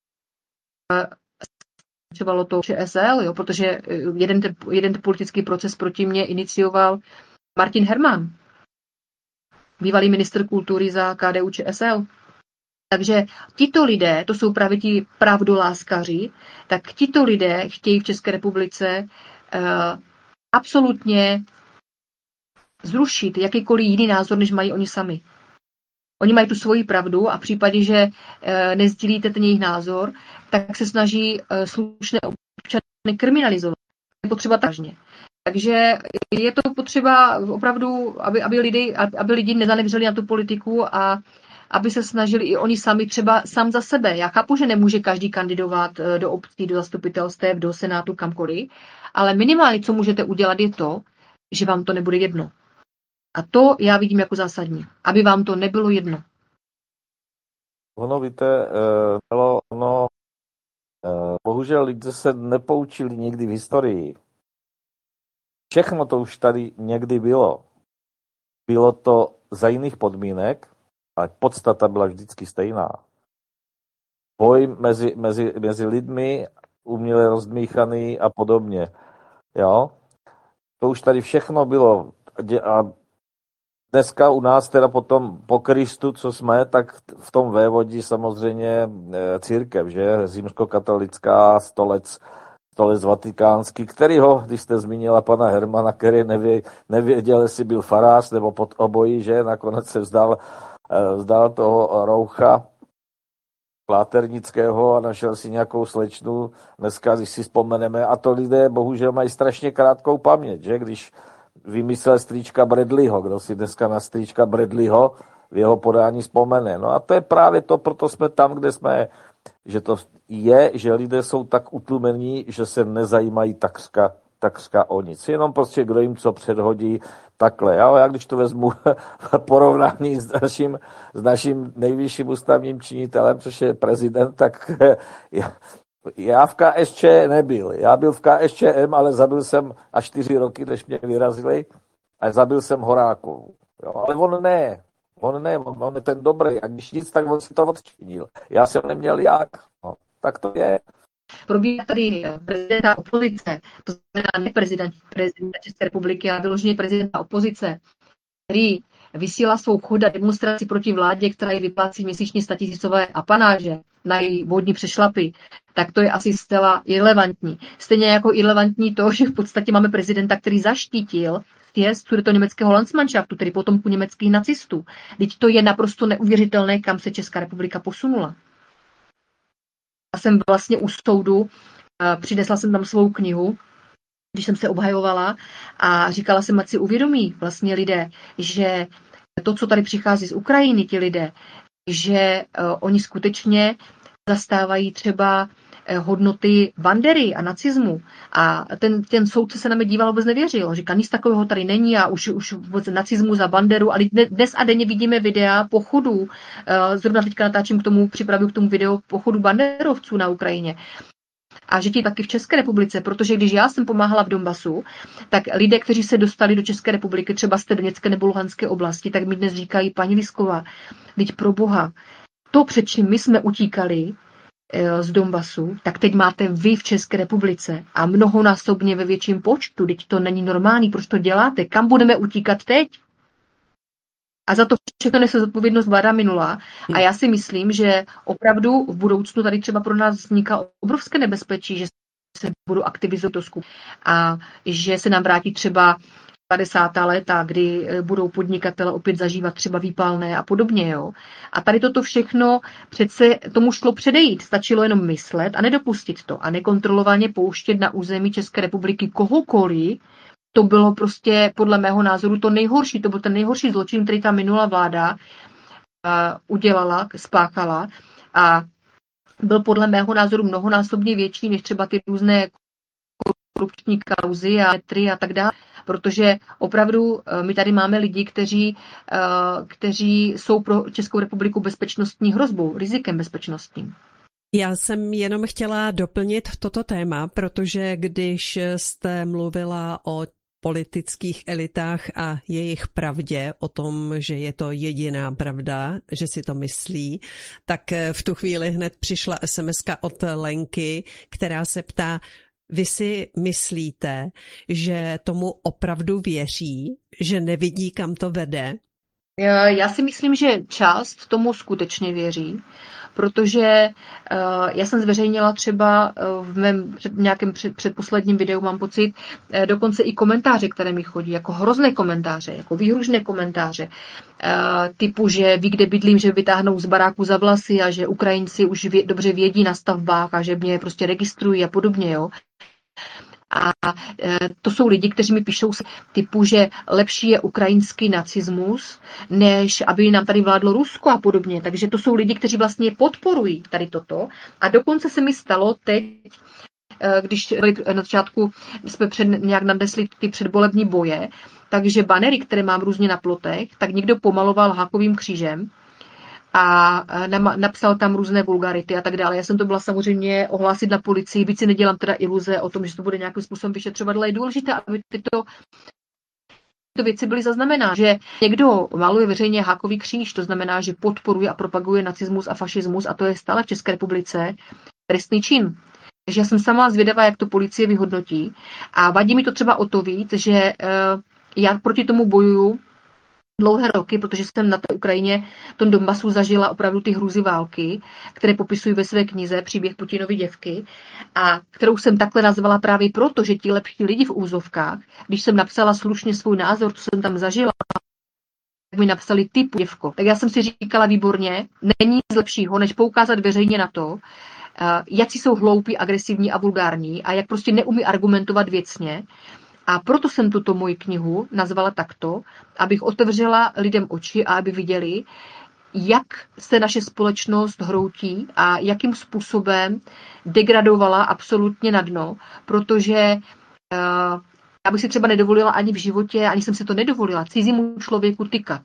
pokračovalo to ČSL, jo, protože jeden ten, jeden ten politický proces proti mně inicioval Martin Herman, bývalý ministr kultury za K D U ČSL. Takže tito lidé, to jsou právě ti pravdoláskaři, tak tito lidé chtějí v České republice uh, absolutně zrušit jakýkoliv jiný názor, než mají oni sami. Oni mají tu svoji pravdu a v případě, že uh, nezdílíte ten jejich názor, tak se snaží uh, slušné občany kriminalizovat. Je potřeba tažně. Takže je to potřeba opravdu, aby, aby, lidi, aby lidi nezanevřeli na tu politiku a aby se snažili i oni sami třeba sám za sebe. Já chápu, že nemůže každý kandidovat do obcí, do zastupitelstev, do senátu, kamkoliv, ale minimálně, co můžete udělat, je to, že vám to nebude jedno. A to já vidím jako zásadní, aby vám to nebylo jedno. Ono, víte, uh, ono, uh, bohužel lidé se nepoučili nikdy v historii. Všechno to už tady někdy bylo. Bylo to za jiných podmínek, ale podstata byla vždycky stejná. Boj mezi, mezi, mezi lidmi, uměle rozdmíchaný a podobně. Jo? To už tady všechno bylo. A dneska u nás teda potom po Kristu, co jsme, tak v tom vévodí samozřejmě církev, že? Římskokatolická, stolec, stolec vatikánský, kterýho, když jste zmínila pana Hermana, který nevě, nevěděl, jestli byl farář nebo pod obojí, že? Nakonec se vzdal vzdal toho roucha Pláternického a našel si nějakou slečnu. Dneska, když si vzpomeneme, a to lidé bohužel mají strašně krátkou paměť, že? Když vymyslel strýčka Bradleyho, kdo si dneska na strýčka Bradleyho v jeho podání vzpomene. No a to je právě to, proto jsme tam, kde jsme, že to je, že lidé jsou tak utlumení, že se nezajímají takřka, takřka o nic. Jenom prostě kdo jim co předhodí, takhle. Já, já když to vezmu porovnání s naším, s naším nejvyšším ústavním činitelem, což je prezident, tak já, já v K S Č nebyl. Já byl v K S Č M, ale zabil jsem až čtyři roky, než mě vyrazili, a zabil jsem Horákovou. Jo, ale on ne. On ne, on, on je ten dobrý. A když nic, tak on si to odčinil. Já jsem neměl jak. No, tak to je. Probíhá tady prezidenta opozice, to znamená ne prezident, prezident České republiky, ale vyloženě prezidenta opozice, který vysílá svou chod a demonstraci proti vládě, která ji vyplácí měsíčně statisícové apanáže na její vodní přešlapy, tak to je asi zcela irelevantní. Stejně jako irelevantní to, že v podstatě máme prezidenta, který zaštítil sjezd sudetoněmeckého Landsmannschaftu, tedy potomku německých nacistů. Teď to je naprosto neuvěřitelné, kam se Česká republika posunula. Já jsem vlastně u soudu, přinesla jsem tam svou knihu, když jsem se obhajovala a říkala jsem, ať si uvědomí vlastně lidé, že to, co tady přichází z Ukrajiny, ti lidé, že oni skutečně zastávají třeba hodnoty Bandery a nacismu. A ten, ten soudce se na mě díval, vůbec nevěřil. Říká, nic takového tady není a už, už vůbec nacismu za Banderu. Ale dnes a denně vidíme videa pochodů. Zrovna teďka natáčím k tomu, připravuju k tomu video pochodu banderovců na Ukrajině. A že ti taky v České republice, protože když já jsem pomáhala v Donbasu, tak lidé, kteří se dostali do České republiky, třeba z té Doněcké nebo Luhanské oblasti, tak mi dnes říkají, paní Lisková, teď pro boha, to, před čím my jsme utíkali, z Donbasu, tak teď máte vy v České republice a mnohonásobně ve větším počtu. Teď to není normální, proč to děláte? Kam budeme utíkat teď? A za to všechno nese zodpovědnost vláda minulá. A já si myslím, že opravdu v budoucnu tady třeba pro nás vzniká obrovské nebezpečí, že se budou aktivizovat to skup a že se nám vrátí třeba padesátá léta, kdy budou podnikatele opět zažívat třeba výpalné a podobně. Jo? A tady toto všechno přece tomu šlo předejít. Stačilo jenom myslet a nedopustit to a nekontrolovaně pouštět na území České republiky kohokoliv. To bylo prostě podle mého názoru to nejhorší. To byl ten nejhorší zločin, který ta minulá vláda uh, udělala, spáchala a byl podle mého názoru mnohonásobně větší než třeba ty různé korupční kauzy a metry a tak dále. Protože opravdu my tady máme lidi, kteří, kteří jsou pro Českou republiku bezpečnostní hrozbou, rizikem bezpečnostním. Já jsem jenom chtěla doplnit toto téma, protože když jste mluvila o politických elitách a jejich pravdě, o tom, že je to jediná pravda, že si to myslí, tak v tu chvíli hned přišla es em eska od Lenky, která se ptá, vy si myslíte, že tomu opravdu věří, že nevidí, kam to vede? Já si myslím, že část tomu skutečně věří, protože já jsem zveřejnila třeba v mém před, nějakém před, předposledním videu, mám pocit, dokonce i komentáře, které mi chodí, jako hrozné komentáře, jako výhružné komentáře, typu, že ví, kde bydlím, že vytáhnou z baráku za vlasy a že Ukrajinci už vě, dobře vědí na stavbách a že mě prostě registrují a podobně, jo. A to jsou lidi, kteří mi píšou typu, že lepší je ukrajinský nacismus, než aby nám tady vládlo Rusko a podobně. Takže to jsou lidi, kteří vlastně podporují tady toto. A dokonce se mi stalo teď, když na začátku jsme před, nějak nadnesli ty předvolební boje, takže banery, které mám různě na plotech, tak někdo pomaloval hákovým křížem a napsal tam různé vulgarity a tak dále. Já jsem to byla samozřejmě ohlásit na policii, víc si nedělám teda iluze o tom, že to bude nějakým způsobem vyšetřovat, ale je důležité, aby tyto, tyto věci byly zaznamenány. Že někdo maluje veřejně hákový kříž, to znamená, že podporuje a propaguje nacismus a fašismus a to je stále v České republice trestný čin. Takže já jsem sama zvědavá, jak to policie vyhodnotí a vadí mi to třeba o to víc, že uh, já proti tomu bojuju dlouhé roky, protože jsem na té Ukrajině, v tom Donbasu zažila opravdu ty hrůzy války, které popisují ve své knize Příběh Putinovy děvky a kterou jsem takhle nazvala právě proto, že ti lepší lidi v úzovkách, když jsem napsala slušně svůj názor, co jsem tam zažila, tak mi napsali ty děvko. Tak já jsem si říkala výborně, není nic lepšího, než poukázat veřejně na to, jak si jsou hloupí, agresivní a vulgární a jak prostě neumí argumentovat věcně. A proto jsem tuto moji knihu nazvala takto, abych otevřela lidem oči a aby viděli, jak se naše společnost hroutí a jakým způsobem degradovala absolutně na dno, protože uh, já bych si třeba nedovolila ani v životě, ani jsem si to nedovolila, cizímu člověku tykat.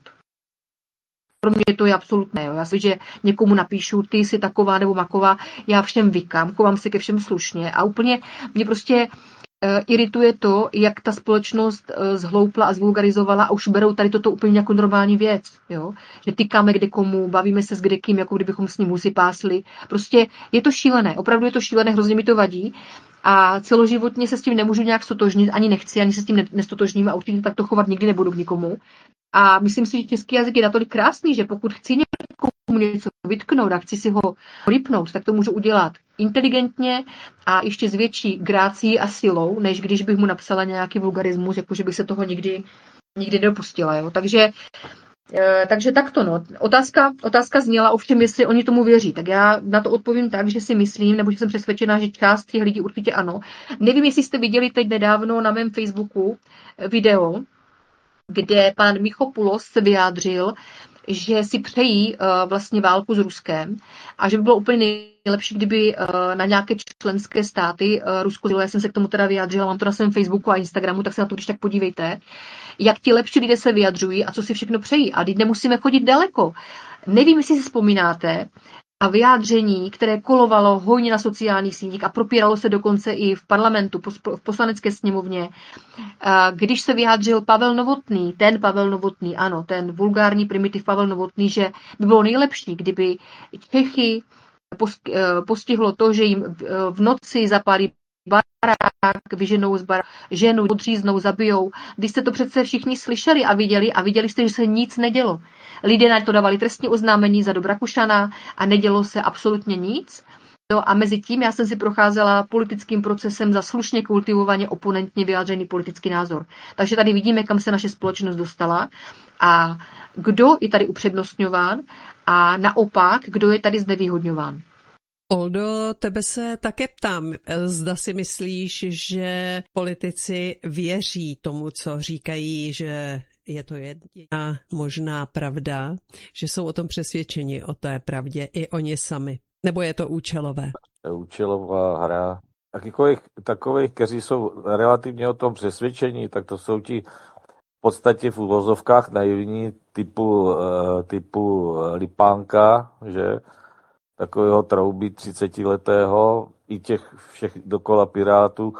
Pro mě to je absolutné. Jo. Já si, že někomu napíšu, ty jsi taková nebo maková, já všem vykám, chovám se ke všem slušně a úplně mě prostě irituje to, jak ta společnost zhloupla a zvulgarizovala a už berou tady toto úplně jako normální věc. Jo? Že tykáme kde komu, bavíme se s kdekým, jako kdybychom s ním husy pásli. Prostě je to šílené, opravdu je to šílené, hrozně mi to vadí a celoživotně se s tím nemůžu nějak stotožnit, ani nechci, ani se s tím nestotožním a určitě tak to chovat nikdy nebudu k nikomu. A myslím si, že český jazyk je natolik krásný, že pokud chci někomu něco vytknout a chci si ho rypnout, tak to můžu udělat inteligentně a ještě s větší grácií a silou, než když bych mu napsala nějaký vulgarismus, jakože bych se toho nikdy, nikdy nedopustila. Jo. Takže, e, takže takto. No. Otázka, otázka zněla ovšem, jestli oni tomu věří. Tak já na to odpovím tak, že si myslím, nebo že jsem přesvědčená, že část těch lidí určitě ano. Nevím, jestli jste viděli teď nedávno na mém Facebooku video, kde pan Michopoulos se vyjádřil, že si přejí uh, vlastně válku s Ruskem a že by bylo úplně nejlepší, kdyby uh, na nějaké členské státy uh, Rusko, já jsem se k tomu teda vyjádřila, mám to na svém Facebooku a Instagramu, tak se na to když tak podívejte, jak ti lepší lidé se vyjadřují a co si všechno přejí. A teď nemusíme chodit daleko. Nevím, jestli si vzpomínáte, a vyjádření, které kolovalo hojně na sociálních sítích a propíralo se dokonce i v parlamentu, v poslanecké sněmovně, když se vyjádřil Pavel Novotný, ten Pavel Novotný, ano, ten vulgární primitiv Pavel Novotný, že by bylo nejlepší, kdyby Čechy postihlo to, že jim v noci zapálí barák, vyženou z baráku, ženu, odříznou, zabijou. Když jste to přece všichni slyšeli a viděli a viděli jste, že se nic nedělo. Lidé na to dávali trestní oznámení za do Rakušana a nedělo se absolutně nic. No a mezi tím já jsem si procházela politickým procesem za slušně kultivovaně oponentně vyjádřený politický názor. Takže tady vidíme, kam se naše společnost dostala a kdo je tady upřednostňován a naopak, kdo je tady znevýhodňován. Oldo, tebe se také ptám, zda si myslíš, že politici věří tomu, co říkají, že je to jediná možná pravda, že jsou o tom přesvědčeni, o té pravdě i oni sami, nebo je to účelové? Účelová hra. Takových, takových, kteří jsou relativně o tom přesvědčení, tak to jsou ti v podstatě v uvozovkách naivní typu, typu Lipánka, že takového trouby třicetiletého, i těch všech dokola Pirátů,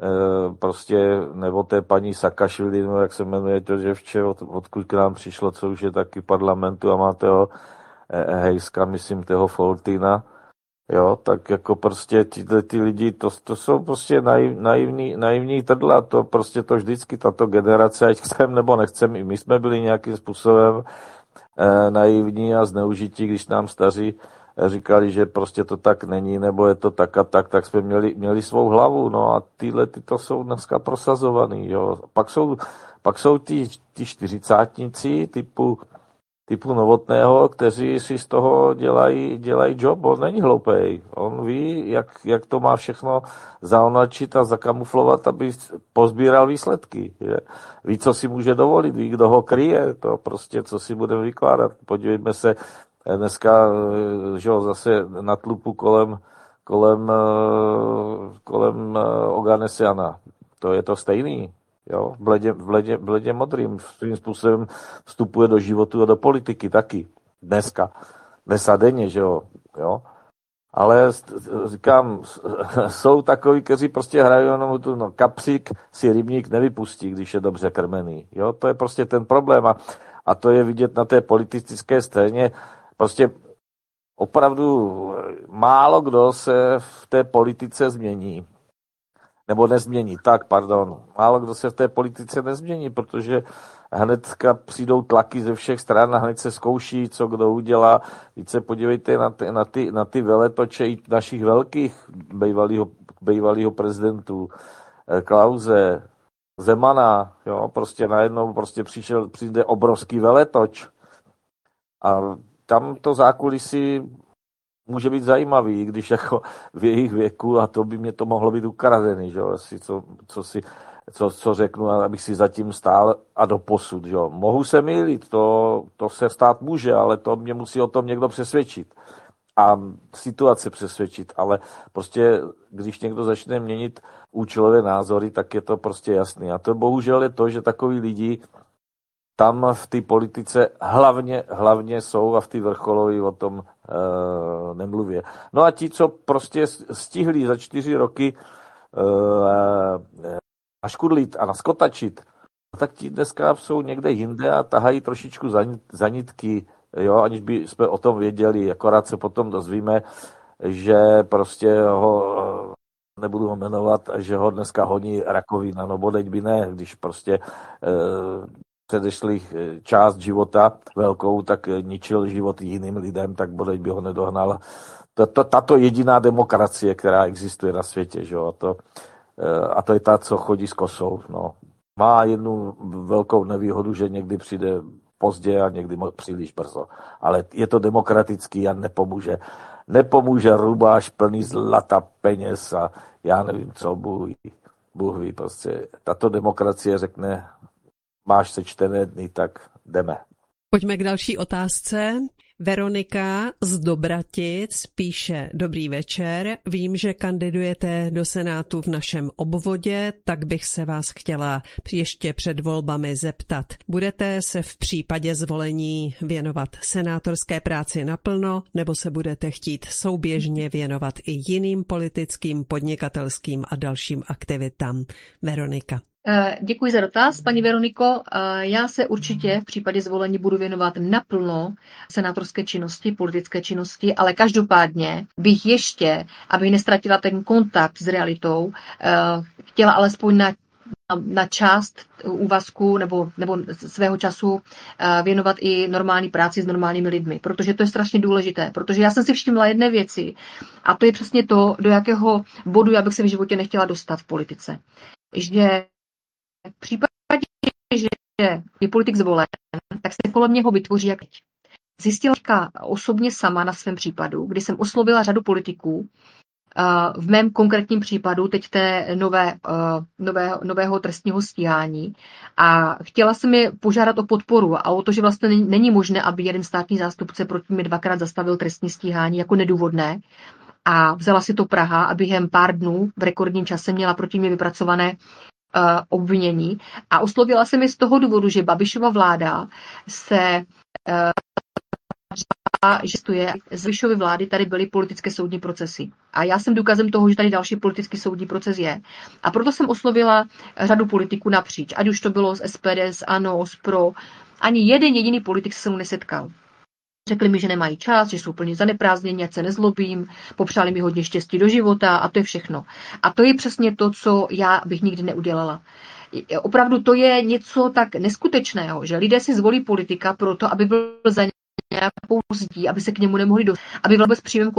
prostě, nebo té paní Sakašvili, no, jak se jmenuje to děvče, od, odkud k nám přišlo, co už je taky parlamentu a má toho Hejska, myslím, toho Foltina, jo, tak jako prostě tyhle ty lidi, to, to jsou prostě naiv, naivní, naivní trdla, to prostě to vždycky, tato generace, ať chcem nebo nechcem, i my jsme byli nějakým způsobem eh, naivní a zneužití, když nám staří říkali, že prostě to tak není, nebo je to tak a tak, tak jsme měli, měli svou hlavu, no a tyhle ty to jsou dneska prosazovaný, jo. Pak jsou, pak jsou ty, ty čtyřicátníci typu, typu Novotného, kteří si z toho dělají, dělají job, on není hloupej, on ví, jak, jak to má všechno zaonačit a zakamuflovat, aby pozbíral výsledky, je. Ví, co si může dovolit, ví, kdo ho kryje, to prostě, co si budeme vykládat, podívejme se, dneska, že jo, zase na tlupu kolem, kolem, kolem Oganesiana. To je to stejný, jo, bledě, bledě, bledě modrým. Svým způsobem vstupuje do životu a do politiky taky. Dneska. Dnes a denně, že jo, jo. Ale říkám, jsou takoví, kteří prostě hrají jenom tu, no, kapřík si rybník nevypustí, když je dobře krmený. Jo, to je prostě ten problém a, a to je vidět na té politické scéně. Prostě opravdu málo kdo se v té politice změní. Nebo nezmění, tak, pardon. Málo kdo se v té politice nezmění, protože hnedka přijdou tlaky ze všech stran a hned se zkouší, co kdo udělá. Víc se podívejte na ty, na ty, na ty veletoče i našich velkých bývalýho, bývalýho prezidentů. Klause, Zemana, jo, prostě najednou prostě přišel, přijde obrovský veletoč. A tam to zákulisí může být zajímavý, když jako v jejich věku, a to by mě to mohlo být ukradený, že jo, co, co, si, co, co řeknu, abych si zatím stál a doposud, že jo. Mohu se mýlit, to, to se stát může, ale to mě musí o tom někdo přesvědčit a situace přesvědčit, ale prostě, když někdo začne měnit účelové názory, tak je to prostě jasný. A to bohužel je to, že takový lidi tam v té politice hlavně, hlavně jsou a v té vrcholové o tom e, nemluvě. No a ti, co prostě stihli za čtyři roky e, naškudlit a naskotačit, tak ti dneska jsou někde jinde a tahají trošičku za, za nitky, jo, aniž by jsme o tom věděli, akorát se potom dozvíme, že prostě ho, nebudu ho jmenovat, že ho dneska honí rakovina, no bodeď by ne, když prostě e, předešlých část života velkou, tak ničil život jiným lidem, tak bodeď by ho nedohnal. Tato, tato jediná demokracie, která existuje na světě, že? A, to, a to je ta, co chodí s kosou. No. Má jednu velkou nevýhodu, že někdy přijde pozdě a někdy příliš brzo. Ale je to demokratický a nepomůže. Nepomůže rubáš plný zlata, peněz a já nevím co, Bůh, Bůh ví. Prostě. Tato demokracie řekne, máš sečtené dny, tak jdeme. Pojďme k další otázce. Veronika z Dobratic píše: Dobrý večer, vím, že kandidujete do Senátu v našem obvodě, tak bych se vás chtěla ještě před volbami zeptat. Budete se v případě zvolení věnovat senátorské práci naplno, nebo se budete chtít souběžně věnovat i jiným politickým, podnikatelským a dalším aktivitám? Veronika. Děkuji za dotaz, paní Veroniko. Já se určitě v případě zvolení budu věnovat naplno senátorské činnosti, politické činnosti, ale každopádně bych ještě, aby nestratila ten kontakt s realitou, chtěla alespoň na na část úvazku nebo, nebo svého času věnovat i normální práci s normálními lidmi, protože to je strašně důležité, protože já jsem si všimla jedné věci a to je přesně to, do jakého bodu já bych se v životě nechtěla dostat v politice. Že v případě, že je politik zvolen, tak se kolem něho vytvoří jak zjistila osobně sama na svém případu, kdy jsem oslovila řadu politiků, v mém konkrétním případu teď té nové, nové, nového trestního stíhání a chtěla jsem je požádat o podporu a o to, že vlastně není, není možné, aby jeden státní zástupce proti mě dvakrát zastavil trestní stíhání jako nedůvodné a vzala si to Praha a během pár dnů v rekordním čase měla proti mě vypracované uh, obvinění a oslovila jsem je z toho důvodu, že Babišova vláda se uh, a že to je z Babišovy vlády tady byly politické soudní procesy. A já jsem důkazem toho, že tady další politický soudní proces je. A proto jsem oslovila řadu politiků napříč. Ať už to bylo z S P D, z ANO, z Pro. Ani jeden jediný politik se mnou nesetkal. Řekli mi, že nemají čas, že jsou plně zaneprázdnění, ať se nezlobím, popřáli mi hodně štěstí do života a to je všechno. A to je přesně to, co já bych nikdy neudělala. Opravdu to je něco tak neskutečného, že lidé si zvolí politika proto, aby byl za nějakou zdí, aby se k němu nemohli dostat, aby byl vůbec přímým